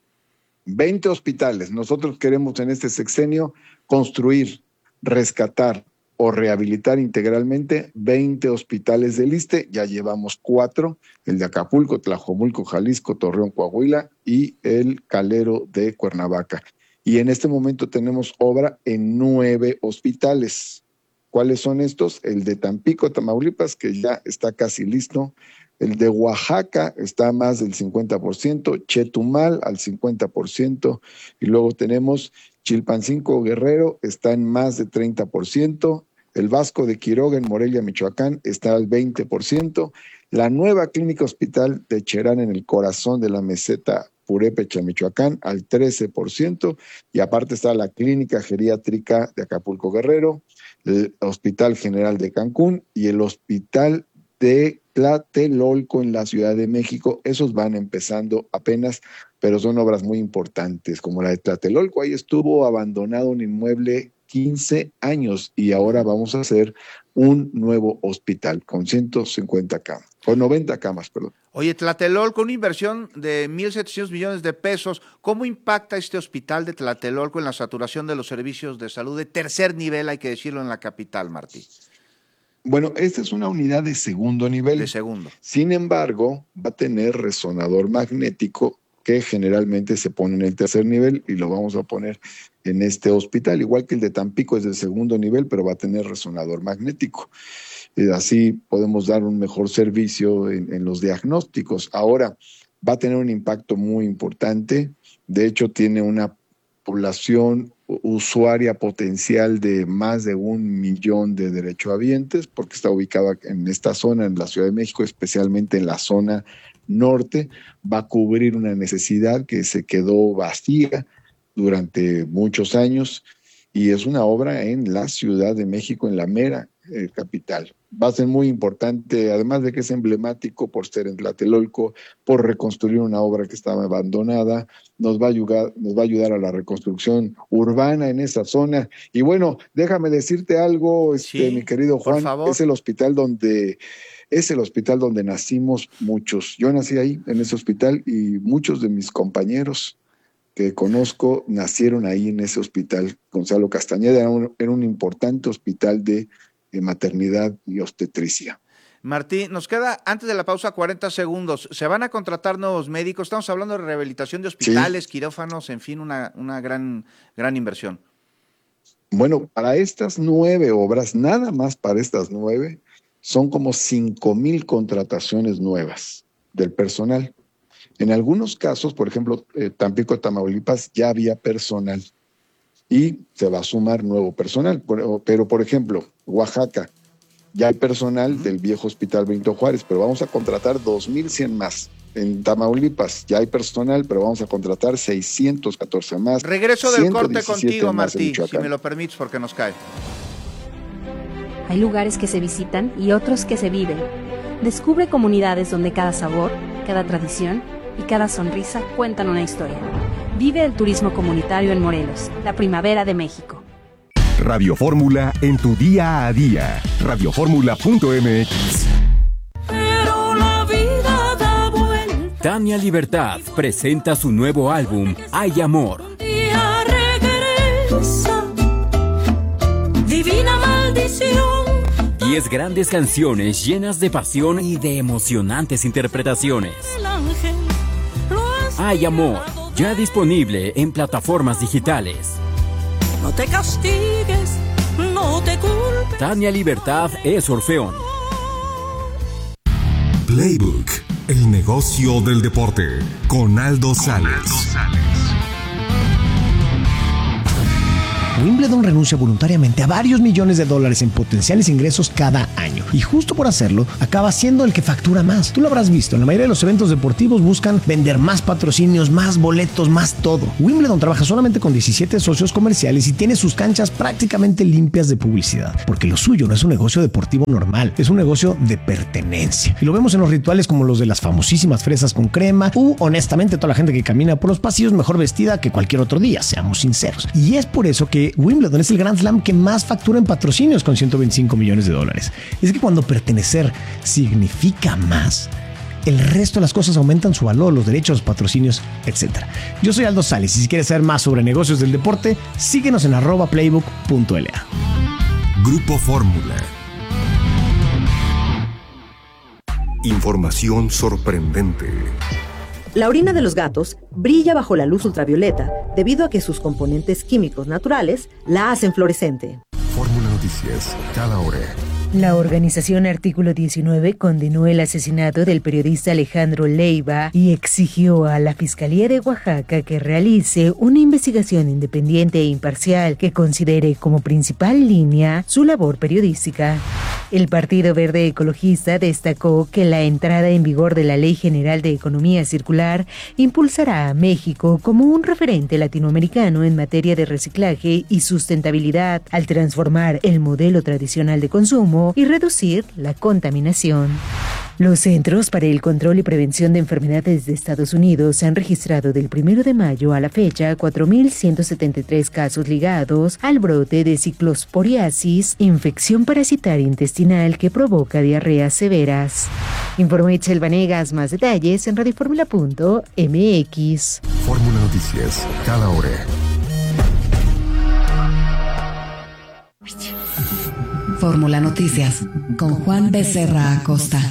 veinte hospitales. Nosotros queremos en este sexenio construir, rescatar o rehabilitar integralmente veinte hospitales del ISSSTE. Ya llevamos cuatro, el de Acapulco, Tlajomulco, Jalisco, Torreón, Coahuila y el Calero de Cuernavaca. Y en este momento tenemos obra en nueve hospitales. ¿Cuáles son estos? El de Tampico, Tamaulipas, que ya está casi listo. El de Oaxaca está a más del cincuenta por ciento, Chetumal al cincuenta por ciento, y luego tenemos Chilpancingo, Guerrero, está en más de treinta por ciento, el Vasco de Quiroga en Morelia, Michoacán, está al veinte por ciento, la nueva clínica hospital de Cherán en el corazón de la meseta Purépecha, Michoacán, al trece por ciento, y aparte está la clínica geriátrica de Acapulco, Guerrero, el Hospital General de Cancún y el Hospital de Tlatelolco en la Ciudad de México. Esos van empezando apenas, pero son obras muy importantes, como la de Tlatelolco. Ahí estuvo abandonado un inmueble quince años y ahora vamos a hacer un nuevo hospital con ciento cincuenta camas, con noventa camas, perdón. Oye, Tlatelolco, una inversión de mil setecientos millones de pesos, ¿cómo impacta este hospital de Tlatelolco en la saturación de los servicios de salud de tercer nivel, hay que decirlo, en la capital, Martí? Bueno, esta es una unidad de segundo nivel. De segundo. Sin embargo, va a tener resonador magnético que generalmente se pone en el tercer nivel y lo vamos a poner en este hospital. Igual que el de Tampico es de segundo nivel, pero va a tener resonador magnético. Y así podemos dar un mejor servicio en, en los diagnósticos. Ahora, va a tener un impacto muy importante. De hecho, tiene una población usuaria potencial de más de un millón de derechohabientes, porque está ubicada en esta zona, en la Ciudad de México, especialmente en la zona norte. Va a cubrir una necesidad que se quedó vacía durante muchos años y es una obra en la Ciudad de México, en la mera eh, capital. Va a ser muy importante, además de que es emblemático por ser en Tlatelolco, por reconstruir una obra que estaba abandonada, nos va a ayudar, nos va a ayudar a la reconstrucción urbana en esa zona. Y bueno, déjame decirte algo, este, sí, mi querido Juan, por favor. es el hospital donde es el hospital donde nacimos muchos. Yo nací ahí, en ese hospital, y muchos de mis compañeros que conozco nacieron ahí en ese hospital. Gonzalo Castañeda era un, era un importante hospital de de maternidad y obstetricia. Martí, nos queda antes de la pausa cuarenta segundos. ¿Se van a contratar nuevos médicos? Estamos hablando de rehabilitación de hospitales, sí, quirófanos, en fin, una, una gran, gran inversión. Bueno, para estas nueve obras, nada más para estas nueve, son como cinco mil contrataciones nuevas del personal. En algunos casos, por ejemplo, eh, Tampico, Tamaulipas, ya había personal y se va a sumar nuevo personal. Pero, pero por ejemplo, Oaxaca, ya hay personal del viejo Hospital Benito Juárez, pero vamos a contratar dos mil cien más. En Tamaulipas ya hay personal, pero vamos a contratar seiscientos catorce más. Regreso del corte contigo, Martí, si me lo permites, porque nos cae. Hay lugares que se visitan y otros que se viven. Descubre comunidades donde cada sabor, cada tradición y cada sonrisa cuentan una historia. Vive el turismo comunitario en Morelos, la primavera de México. Radio Fórmula en tu día a día. radio fórmula punto m x. Pero la vida da vuelta. Tania Libertad presenta su nuevo álbum, Hay Amor. Un día regresa, divina maldición. Diez grandes canciones llenas de pasión y de emocionantes interpretaciones. El ángel lo has Hay Amor, ya disponible en plataformas digitales. No te castigues, no te culpes. Tania Libertad es Orfeón. Playbook, el negocio del deporte, con Aldo Sales. Wimbledon renuncia voluntariamente a varios millones de dólares en potenciales ingresos cada año, y justo por hacerlo acaba siendo el que factura más. Tú lo habrás visto, en la mayoría de los eventos deportivos buscan vender más patrocinios, más boletos, más todo. Wimbledon trabaja solamente con diecisiete socios comerciales y tiene sus canchas prácticamente limpias de publicidad, porque lo suyo no es un negocio deportivo normal, es un negocio de pertenencia. Y lo vemos en los rituales como los de las famosísimas fresas con crema, u honestamente toda la gente que camina por los pasillos mejor vestida que cualquier otro día, seamos sinceros. Y es por eso que Wimbledon es el Grand Slam que más factura en patrocinios, con ciento veinticinco millones de dólares. Es que cuando pertenecer significa más, el resto de las cosas aumentan su valor, los derechos, los patrocinios, etcétera. Yo soy Aldo Sales y si quieres saber más sobre negocios del deporte, síguenos en arroba playbook punto l a. Grupo Fórmula. Información sorprendente. La orina de los gatos brilla bajo la luz ultravioleta debido a que sus componentes químicos naturales la hacen fluorescente. Fórmula Noticias, cada hora. La organización Artículo diecinueve condenó el asesinato del periodista Alejandro Leiva y exigió a la Fiscalía de Oaxaca que realice una investigación independiente e imparcial que considere como principal línea su labor periodística. El Partido Verde Ecologista destacó que la entrada en vigor de la Ley General de Economía Circular impulsará a México como un referente latinoamericano en materia de reciclaje y sustentabilidad al transformar el modelo tradicional de consumo y reducir la contaminación. Los Centros para el Control y Prevención de Enfermedades de Estados Unidos han registrado del primero de mayo a la fecha cuatro mil ciento setenta y tres casos ligados al brote de ciclosporiasis, infección parasitaria intestinal que provoca diarreas severas. Informó Itzel Vanegas. Más detalles en radioformula punto m x. Fórmula Noticias, cada hora. Fórmula Noticias, con Juan Becerra Acosta.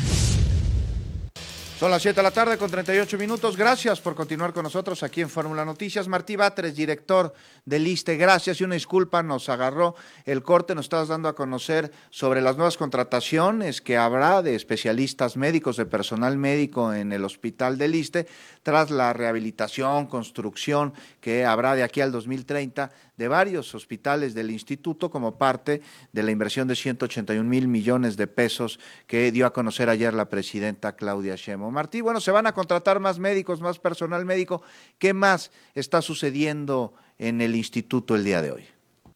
Son las siete de la tarde con treinta y ocho minutos. Gracias por continuar con nosotros aquí en Fórmula Noticias. Martí Batres, director del ISSSTE, gracias y una disculpa, nos agarró el corte, nos estabas dando a conocer sobre las nuevas contrataciones que habrá de especialistas médicos, de personal médico en el hospital del ISSSTE, tras la rehabilitación, construcción que habrá de aquí al dos mil treinta de varios hospitales del instituto como parte de la inversión de ciento ochenta y un mil millones de pesos que dio a conocer ayer la presidenta Claudia Sheinbaum. Martí, bueno, se van a contratar más médicos, más personal médico. ¿Qué más está sucediendo en el instituto el día de hoy?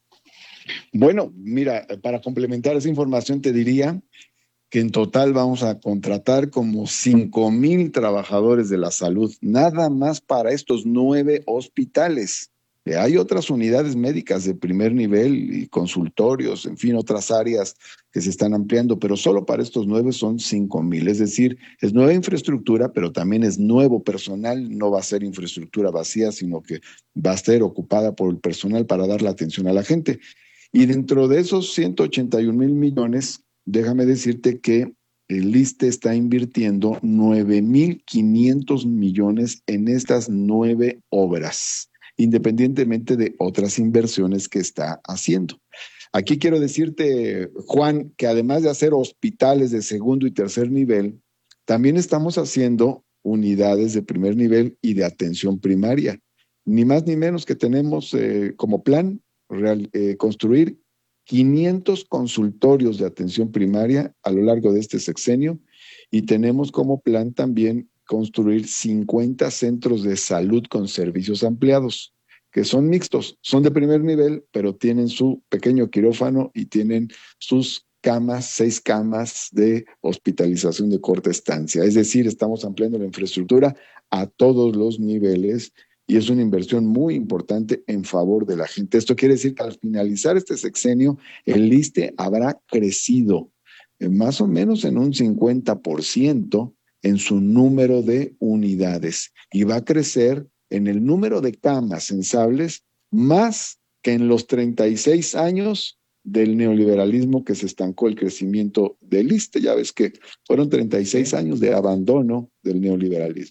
Bueno, mira, para complementar esa información te diría que en total vamos a contratar como cinco mil trabajadores de la salud, nada más para estos nueve hospitales. Hay otras unidades médicas de primer nivel y consultorios, en fin, otras áreas que se están ampliando, pero solo para estos nueve son cinco mil. Es decir, es nueva infraestructura, pero también es nuevo personal. No va a ser infraestructura vacía, sino que va a ser ocupada por el personal para dar la atención a la gente. Y dentro de esos ciento ochenta y un mil millones, déjame decirte que el ISSSTE está invirtiendo nueve mil quinientos millones en estas nueve obras, independientemente de otras inversiones que está haciendo. Aquí quiero decirte, Juan, que además de hacer hospitales de segundo y tercer nivel, también estamos haciendo unidades de primer nivel y de atención primaria. Ni más ni menos que tenemos eh, como plan real, eh, construir quinientos consultorios de atención primaria a lo largo de este sexenio y tenemos como plan también construir cincuenta centros de salud con servicios ampliados, que son mixtos, son de primer nivel, pero tienen su pequeño quirófano y tienen sus camas, seis camas de hospitalización de corta estancia. Es decir, estamos ampliando la infraestructura a todos los niveles y es una inversión muy importante en favor de la gente. Esto quiere decir que al finalizar este sexenio, el ISSSTE habrá crecido eh, más o menos en un cincuenta por ciento en su número de unidades y va a crecer en el número de camas sensables más que en los treinta y seis años del neoliberalismo que se estancó el crecimiento del ISSSTE. Ya ves que fueron treinta y seis años de abandono del neoliberalismo.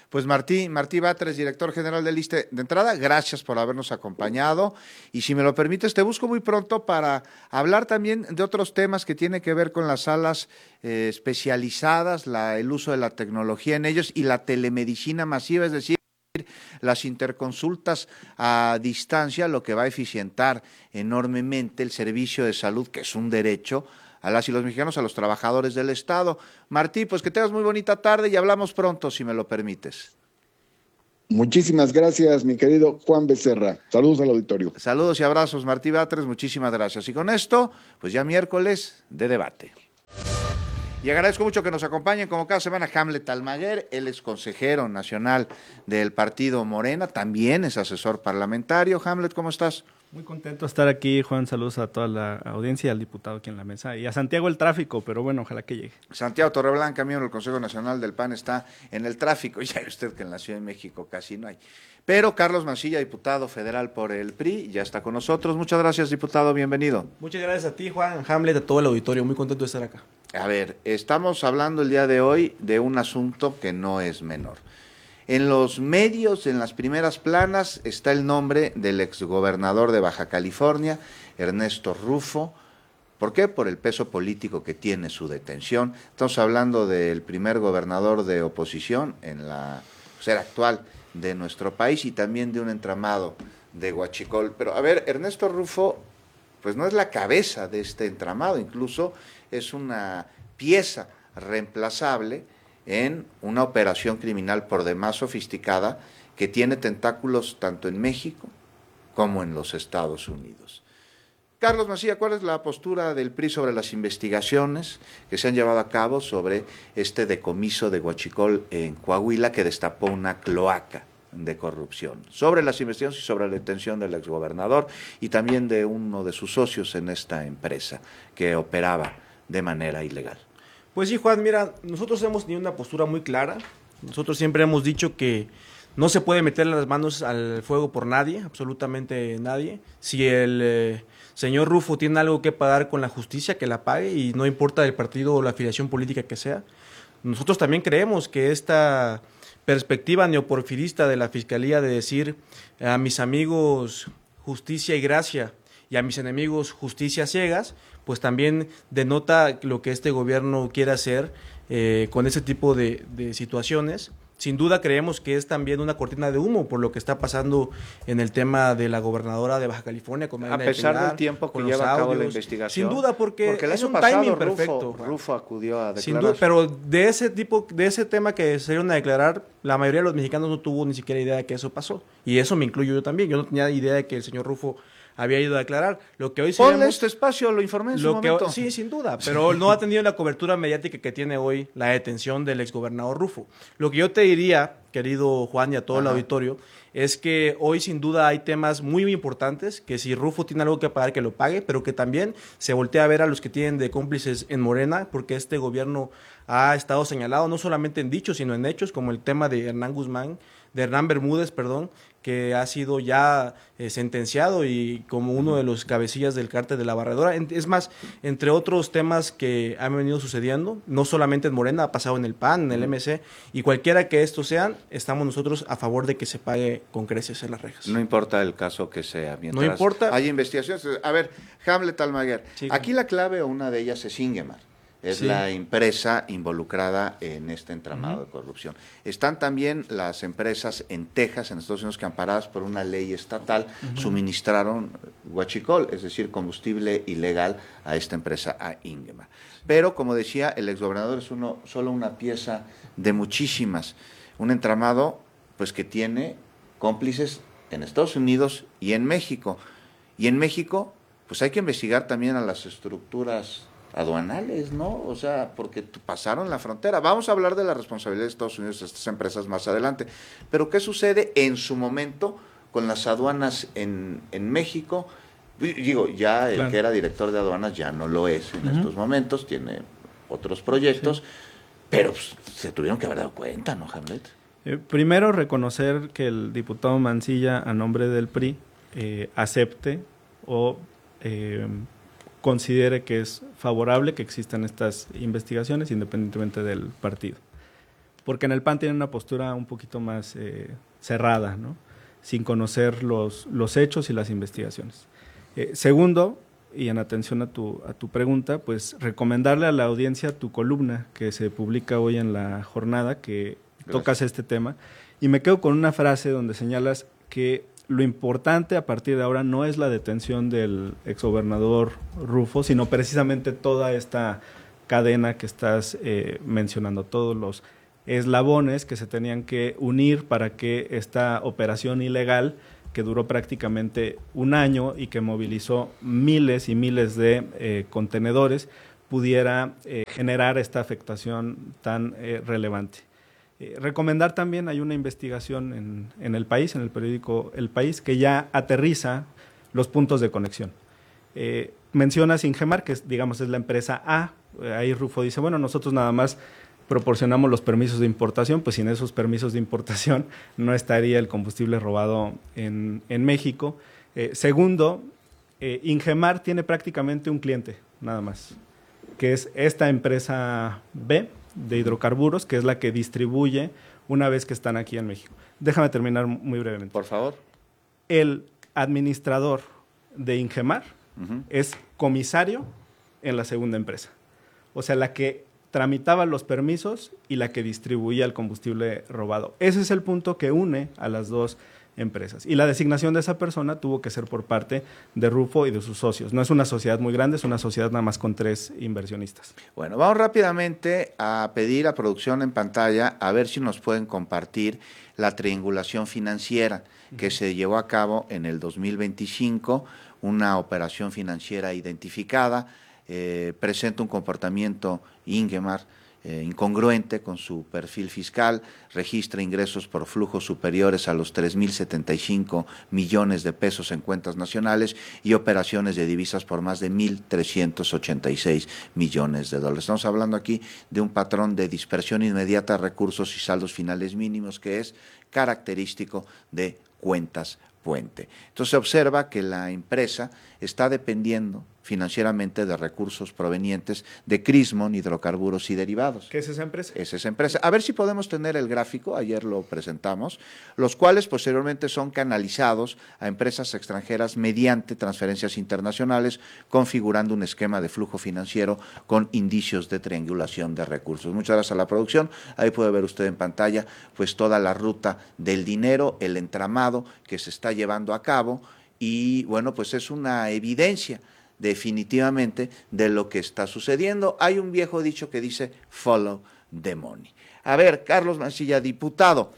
Pues Martí, Martí Batres, director general del ISSSTE, de entrada, gracias por habernos acompañado y si me lo permites, te busco muy pronto para hablar también de otros temas que tienen que ver con las salas eh, especializadas, la, el uso de la tecnología en ellos y la telemedicina masiva, es decir, las interconsultas a distancia, lo que va a eficientar enormemente el servicio de salud, que es un derecho a las y los mexicanos, a los trabajadores del Estado. Martí, pues que tengas muy bonita tarde y hablamos pronto, si me lo permites. Muchísimas gracias, mi querido Juan Becerra. Saludos al auditorio. Saludos y abrazos, Martí Batres, muchísimas gracias. Y con esto, pues ya miércoles de debate. Y agradezco mucho que nos acompañen como cada semana Hamlet Almaguer, él es consejero nacional del partido Morena, también es asesor parlamentario. Hamlet, ¿cómo estás? Muy contento de estar aquí, Juan. Saludos a toda la audiencia y al diputado aquí en la mesa. Y a Santiago el tráfico, pero bueno, ojalá que llegue. Santiago Torreblanca, miembro del Consejo Nacional del P A N, está en el tráfico. Ya ve usted que en la Ciudad de México casi no hay. Pero Carlos Mancilla, diputado federal por el P R I, ya está con nosotros. Muchas gracias, diputado. Bienvenido. Muchas gracias a ti, Juan, Hamlet, a todo el auditorio. Muy contento de estar acá. A ver, estamos hablando el día de hoy de un asunto que no es menor. En los medios, en las primeras planas, está el nombre del exgobernador de Baja California, Ernesto Rufo. ¿Por qué? Por el peso político que tiene su detención. Estamos hablando del primer gobernador de oposición en la era actual de nuestro país y también de un entramado de Huachicol. Pero a ver, Ernesto Rufo, pues no es la cabeza de este entramado, incluso es una pieza reemplazable en una operación criminal por demás sofisticada que tiene tentáculos tanto en México como en los Estados Unidos. Carlos Mancilla, ¿cuál es la postura del P R I sobre las investigaciones que se han llevado a cabo sobre este decomiso de Huachicol en Coahuila que destapó una cloaca de corrupción? Sobre las investigaciones y sobre la detención del exgobernador y también de uno de sus socios en esta empresa que operaba de manera ilegal. Pues sí, Juan, mira, nosotros hemos tenido una postura muy clara. Nosotros siempre hemos dicho que no se puede meter las manos al fuego por nadie, absolutamente nadie. Si el eh, señor Rufo tiene algo que pagar con la justicia, que la pague, y no importa el partido o la afiliación política que sea. Nosotros también creemos que esta perspectiva neoporfirista de la Fiscalía de decir a mis amigos justicia y gracia y a mis enemigos justicia ciegas, pues también denota lo que este gobierno quiere hacer eh, con ese tipo de, de situaciones. Sin duda creemos que es también una cortina de humo por lo que está pasando en el tema de la gobernadora de Baja California. Con a pesar Pilar, del tiempo que lleva a cabo la investigación. Sin duda, porque, porque el es año un pasado timing Rufo, perfecto. Rufo acudió a declarar. Sin duda, pero de ese tipo, de ese tema que se dieron a declarar, la mayoría de los mexicanos no tuvo ni siquiera idea de que eso pasó. Y eso me incluyo yo también. Yo no tenía idea de que el señor Rufo había ido a declarar. Lo que hoy sí Ponle vemos, este espacio, lo informé en su lo que momento. hoy, sí, sin duda, pero no ha tenido la cobertura mediática que tiene hoy la detención del exgobernador Rufo. Lo que yo te diría, querido Juan, y a todo Ajá. el auditorio, es que hoy sin duda hay temas muy, muy importantes, que si Rufo tiene algo que pagar, que lo pague, pero que también se voltea a ver a los que tienen de cómplices en Morena, porque este gobierno ha estado señalado no solamente en dichos, sino en hechos, como el tema de Hernán Guzmán, de Hernán Bermúdez, perdón, que ha sido ya eh, sentenciado y como uno de los cabecillas del cártel de la Barredora. Es más, entre otros temas que han venido sucediendo, no solamente en Morena, ha pasado en el P A N, en el M C, y cualquiera que estos sean, estamos nosotros a favor de que se pague con creces en las rejas. No importa el caso que sea, mientras no importa. hay investigaciones. A ver, Hamlet Almaguer, sí, aquí la clave o una de ellas es Ingemar. Es sí. la empresa involucrada en este entramado uh-huh. de corrupción. Están también las empresas en Texas, en Estados Unidos, que amparadas por una ley estatal, uh-huh. suministraron huachicol, es decir, combustible ilegal a esta empresa, a Ingemar. Pero, como decía, el exgobernador es uno, solo una pieza de muchísimas. Un entramado pues que tiene cómplices en Estados Unidos y en México. Y en México, pues hay que investigar también a las estructuras aduanales, ¿no? O sea, porque pasaron la frontera. Vamos a hablar de la responsabilidad de Estados Unidos de estas empresas más adelante. Pero ¿qué sucede en su momento con las aduanas en, en México? Digo, ya el claro. que era director de aduanas ya no lo es en uh-huh. estos momentos, tiene otros proyectos, sí. pero pues, se tuvieron que haber dado cuenta, ¿no, Hamlet? Eh, primero, reconocer que el diputado Mancilla, a nombre del P R I, eh, acepte o eh, considere que es favorable que existan estas investigaciones independientemente del partido. porque en el P A N tienen una postura un poquito más eh, cerrada, ¿no? Sin conocer los, los hechos y las investigaciones. Eh, segundo, y en atención a tu, a tu pregunta, pues recomendarle a la audiencia tu columna que se publica hoy en La Jornada, que Gracias. Tocas este tema, y me quedo con una frase donde señalas que lo importante a partir de ahora no es la detención del exgobernador Rufo, sino precisamente toda esta cadena que estás eh, mencionando, todos los eslabones que se tenían que unir para que esta operación ilegal, que duró prácticamente un año y que movilizó miles y miles de eh, contenedores, pudiera eh, generar esta afectación tan eh, relevante. Eh, recomendar también, hay una investigación en, en El País, en el periódico El País, que ya aterriza los puntos de conexión. Eh, mencionas Ingemar, que es, digamos es la empresa A, eh, ahí Rufo dice, bueno, nosotros nada más proporcionamos los permisos de importación, pues sin esos permisos de importación no estaría el combustible robado en, en México. Eh, segundo, eh, Ingemar tiene prácticamente un cliente, nada más, que es esta empresa B de hidrocarburos, que es la que distribuye una vez que están aquí en México. Déjame terminar muy brevemente. Por favor. El administrador de Ingemar Uh-huh. es comisario en la segunda empresa. O sea, la que tramitaba los permisos y la que distribuía el combustible robado. Ese es el punto que une a las dos empresas. Y la designación de esa persona tuvo que ser por parte de Rufo y de sus socios. No es una sociedad muy grande, es una sociedad nada más con tres inversionistas. Bueno, vamos rápidamente a pedir a producción en pantalla a ver si nos pueden compartir la triangulación financiera que se llevó a cabo en el dos mil veinticinco, una operación financiera identificada, eh, presenta un comportamiento Ingemar eh, incongruente con su perfil fiscal, registra ingresos por flujos superiores a los tres mil setenta y cinco millones de pesos en cuentas nacionales y operaciones de divisas por más de mil trescientos ochenta y seis millones de dólares. Estamos hablando aquí de un patrón de dispersión inmediata de recursos y saldos finales mínimos que es característico de cuentas puente. Entonces se observa que la empresa está dependiendo financieramente de recursos provenientes de Crismon, hidrocarburos y derivados. ¿Qué es esa empresa? Es esa empresa. A ver si podemos tener el gráfico, ayer lo presentamos, los cuales posteriormente son canalizados a empresas extranjeras mediante transferencias internacionales, configurando un esquema de flujo financiero con indicios de triangulación de recursos. Muchas gracias a la producción. Ahí puede ver usted en pantalla pues toda la ruta del dinero, el entramado que se está llevando a cabo y bueno, pues es una evidencia definitivamente de lo que está sucediendo. Hay un viejo dicho que dice follow the money. A ver, Carlos Mancilla, diputado,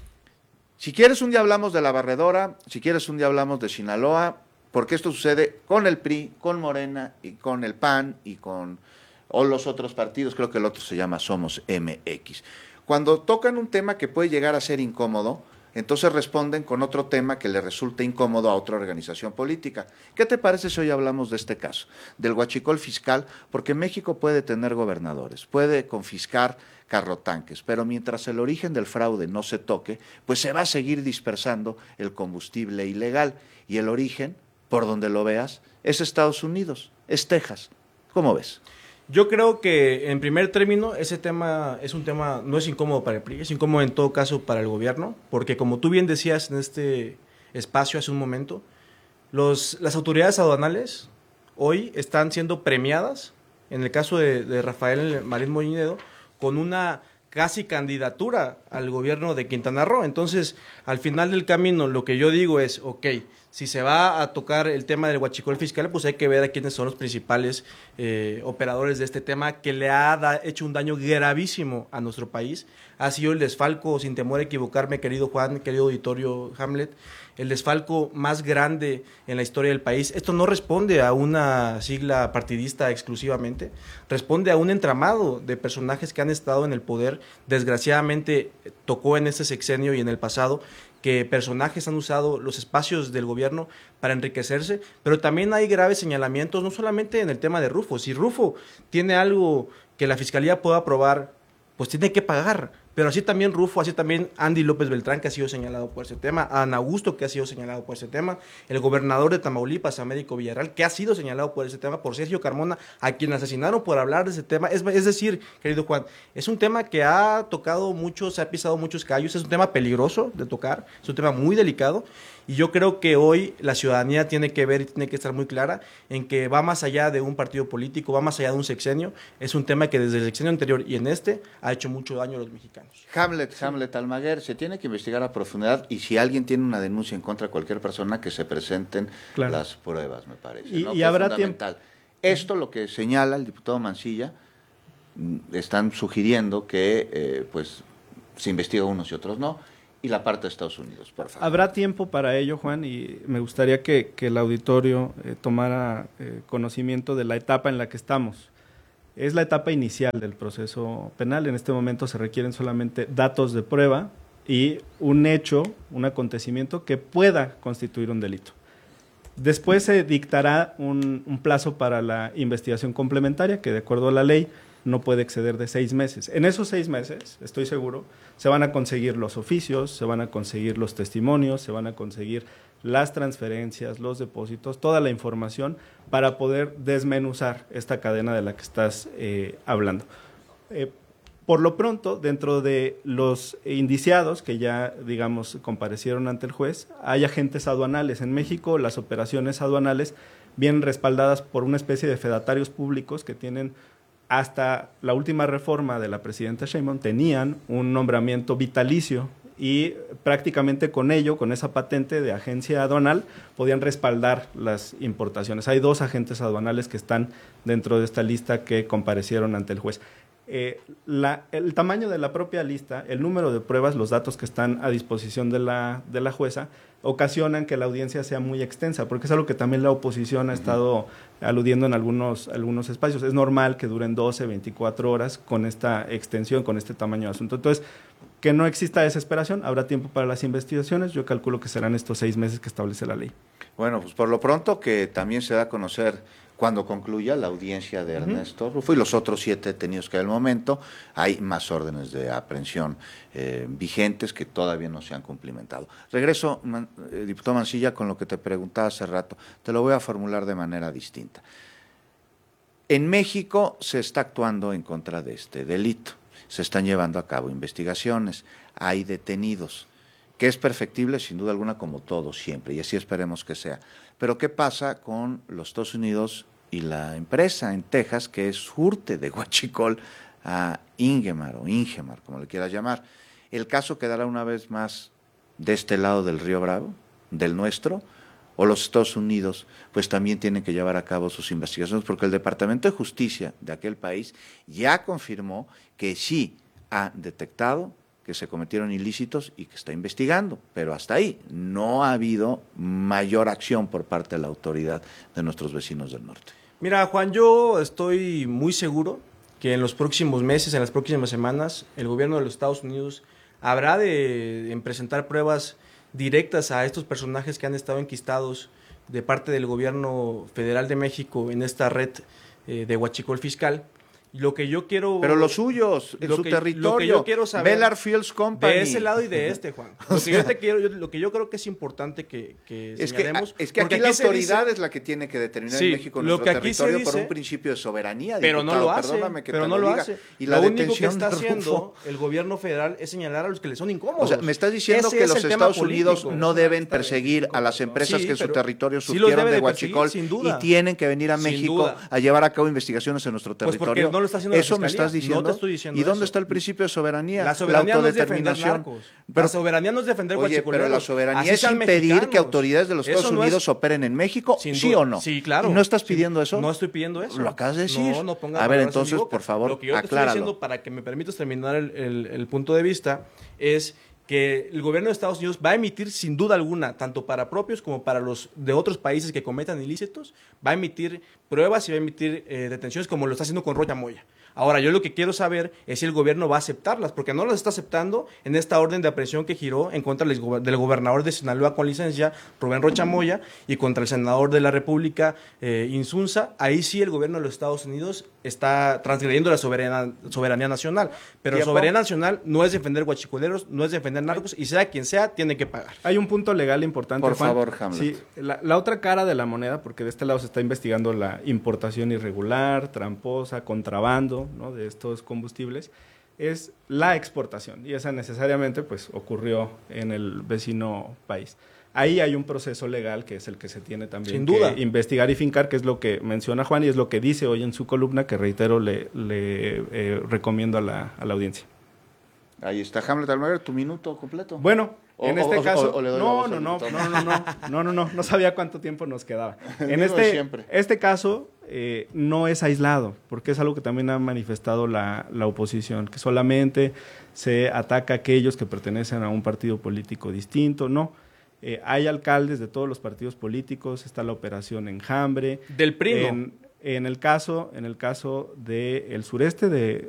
si quieres un día hablamos de la barredora, si quieres un día hablamos de Sinaloa, porque esto sucede con el P R I, con Morena y con el P A N y con o los otros partidos, creo que el otro se llama Somos M X. Cuando tocan un tema que puede llegar a ser incómodo, entonces responden con otro tema que le resulta incómodo a otra organización política. ¿Qué te parece si hoy hablamos de este caso, del huachicol fiscal? Porque México puede tener gobernadores, puede confiscar carrotanques, pero mientras el origen del fraude no se toque, pues se va a seguir dispersando el combustible ilegal. Y el origen, por donde lo veas, es Estados Unidos, es Texas. ¿Cómo ves? Yo creo que en primer término ese tema es un tema, no es incómodo para el P R I, es incómodo en todo caso para el gobierno, porque como tú bien decías en este espacio hace un momento, los, las autoridades aduanales hoy están siendo premiadas, en el caso de, de Rafael Marín Moinedo, con una casi candidatura al gobierno de Quintana Roo. Entonces, al final del camino, lo que yo digo es, ok, si se va a tocar el tema del huachicol fiscal, pues hay que ver a quiénes son los principales eh, operadores de este tema que le ha da, hecho un daño gravísimo a nuestro país. Ha sido el desfalco, sin temor a equivocarme, querido Juan, querido auditorio Hamlet, el desfalco más grande en la historia del país. Esto no responde a una sigla partidista exclusivamente, responde a un entramado de personajes que han estado en el poder. Desgraciadamente tocó en este sexenio y en el pasado que personajes han usado los espacios del gobierno para enriquecerse, pero también hay graves señalamientos, no solamente en el tema de Rufo. Si Rufo tiene algo que la Fiscalía pueda probar, pues tiene que pagar, Pero así también Rufo, así también Andy López Beltrán, que ha sido señalado por ese tema, Ana Augusto, que ha sido señalado por ese tema, el gobernador de Tamaulipas, Américo Villarreal, que ha sido señalado por ese tema, por Sergio Carmona, a quien asesinaron por hablar de ese tema. Es, es decir, querido Juan, es un tema que ha tocado muchos, ha pisado muchos callos, es un tema peligroso de tocar, es un tema muy delicado, y yo creo que hoy la ciudadanía tiene que ver y tiene que estar muy clara en que va más allá de un partido político, va más allá de un sexenio, es un tema que desde el sexenio anterior y en este ha hecho mucho daño a los mexicanos. Hamlet, sí. Hamlet Almaguer, se tiene que investigar a profundidad y si alguien tiene una denuncia en contra de cualquier persona, que se presenten claro. las pruebas, me parece. Y, ¿no? y habrá tiempo. Esto lo que señala el diputado Mancilla, están sugiriendo que eh, pues se investiga unos y otros no, y la parte de Estados Unidos, por favor. Habrá tiempo para ello, Juan, y me gustaría que, que el auditorio eh, tomara eh, conocimiento de la etapa en la que estamos. Es la etapa inicial del proceso penal. En este momento se requieren solamente datos de prueba y un hecho, un acontecimiento que pueda constituir un delito. Después se dictará un, un plazo para la investigación complementaria, que de acuerdo a la ley no puede exceder de seis meses. En esos seis meses, estoy seguro, se van a conseguir los oficios, se van a conseguir los testimonios, se van a conseguir las transferencias, los depósitos, toda la información para poder desmenuzar esta cadena de la que estás eh, hablando. Eh, por lo pronto, dentro de los indiciados que ya, digamos, comparecieron ante el juez, hay agentes aduanales. En México, las operaciones aduanales vienen respaldadas por una especie de fedatarios públicos que tienen, hasta la última reforma de la presidenta Sheinbaum, tenían un nombramiento vitalicio y prácticamente con ello, con esa patente de agencia aduanal, podían respaldar las importaciones. Hay dos agentes aduanales que están dentro de esta lista que comparecieron ante el juez. Eh, la, el tamaño de la propia lista, el número de pruebas, los datos que están a disposición de la, de la jueza, ocasionan que la audiencia sea muy extensa, porque es algo que también la oposición ha estado aludiendo en algunos, algunos espacios. Es normal que duren doce, veinticuatro horas con esta extensión, con este tamaño de asunto. Entonces, que no exista desesperación, habrá tiempo para las investigaciones. Yo calculo que serán estos seis meses que establece la ley. Bueno, pues por lo pronto que también se da a conocer cuando concluya la audiencia de Ernesto uh-huh. Rufo y los otros siete detenidos que hay al momento. Hay más órdenes de aprehensión eh, vigentes que todavía no se han cumplimentado. Regreso, man, eh, diputado Mancilla, con lo que te preguntaba hace rato. Te lo voy a formular de manera distinta. En México se está actuando en contra de este delito. Se están llevando a cabo investigaciones. Hay detenidos. Que es perfectible, sin duda alguna, como todo siempre, y así esperemos que sea. Pero ¿qué pasa con los Estados Unidos y la empresa en Texas que es surte de huachicol a Ingemar o Ingemar, como le quieras llamar? ¿El caso quedará una vez más de este lado del Río Bravo, del nuestro, o los Estados Unidos pues también tienen que llevar a cabo sus investigaciones? Porque el Departamento de Justicia de aquel país ya confirmó que sí ha detectado que se cometieron ilícitos y que está investigando, pero hasta ahí no ha habido mayor acción por parte de la autoridad de nuestros vecinos del norte. Mira, Juan, yo estoy muy seguro que en los próximos meses, en las próximas semanas, el gobierno de los Estados Unidos habrá de, de presentar pruebas directas a estos personajes que han estado enquistados de parte del gobierno federal de México en esta red eh, de huachicol fiscal. Lo que yo quiero... Pero los suyos, en su que, territorio. Lo que yo quiero saber... Belar Fields Company. De ese lado y de este, Juan. Lo, que, yo te quiero, yo, lo que yo creo que es importante que, que es señalemos... Que, es que aquí, aquí la autoridad dice, es la que tiene que determinar sí, en México nuestro territorio dice, por un principio de soberanía. Pero diputado, no lo hace. Perdóname que pero te no lo, lo diga. hace. Y la lo único que está de haciendo el gobierno federal es señalar a los que le son incómodos. O sea, me estás diciendo ese que es los Estados Unidos no deben perseguir a las empresas sí, que en su territorio sí surtieron de huachicol y tienen que venir a México a llevar a cabo investigaciones en nuestro territorio. Eso me estás diciendo. No te estoy diciendo ¿Y dónde eso. está el principio de soberanía? La soberanía la no es defender narcos. Pero, la soberanía no es defender oye, pero la soberanía es impedir mexicanos. que autoridades de los Estados no Unidos es... operen en México, ¿sí duda. o no? Sí, claro. ¿Y no estás sí. pidiendo eso? No estoy pidiendo eso. Lo acabas de decir. No, no pongas a ver, entonces, por favor, Lo que yo te estoy diciendo, para que me permitas terminar el, el, el punto de vista, es que el gobierno de Estados Unidos va a emitir sin duda alguna, tanto para propios como para los de otros países que cometan ilícitos, va a emitir pruebas y va a emitir eh, detenciones como lo está haciendo con Roya Moya. Ahora, yo lo que quiero saber es si el gobierno va a aceptarlas, porque no las está aceptando en esta orden de aprehensión que giró en contra del, go- del gobernador de Sinaloa con licencia, Rubén Rocha Moya, y contra el senador de la República, eh, Insunza. Ahí sí el gobierno de los Estados Unidos está transgrediendo la soberana, soberanía nacional, pero ¿Tiempo? soberanía nacional no es defender guachicoleros, no es defender narcos, y sea quien sea, tiene que pagar. Hay un punto legal importante, Por Juan. favor, Hamlet. Sí, la, la otra cara de la moneda, porque de este lado se está investigando la importación irregular, tramposa, contrabando, ¿no?, de estos combustibles, es la exportación, y esa necesariamente pues ocurrió en el vecino país. Ahí hay un proceso legal que es el que se tiene también Sin que duda. investigar y fincar, que es lo que menciona Juan y es lo que dice hoy en su columna, que reitero le, le eh, recomiendo a la, a la audiencia. Ahí está Hamlet Almaguer, tu minuto completo. Bueno, O- en o- este o- caso, o le doy la no, voz no, al no, no, diputado. no, no, no, no, no, no sabía cuánto tiempo nos quedaba. En Mismo de este, siempre. este caso eh, no es aislado, porque es algo que también ha manifestado la, la oposición, que solamente se ataca a aquellos que pertenecen a un partido político distinto, no. Eh, hay alcaldes de todos los partidos políticos, está la operación Enjambre. Del P R I, ¿no? En, en el caso, en el caso del sureste de,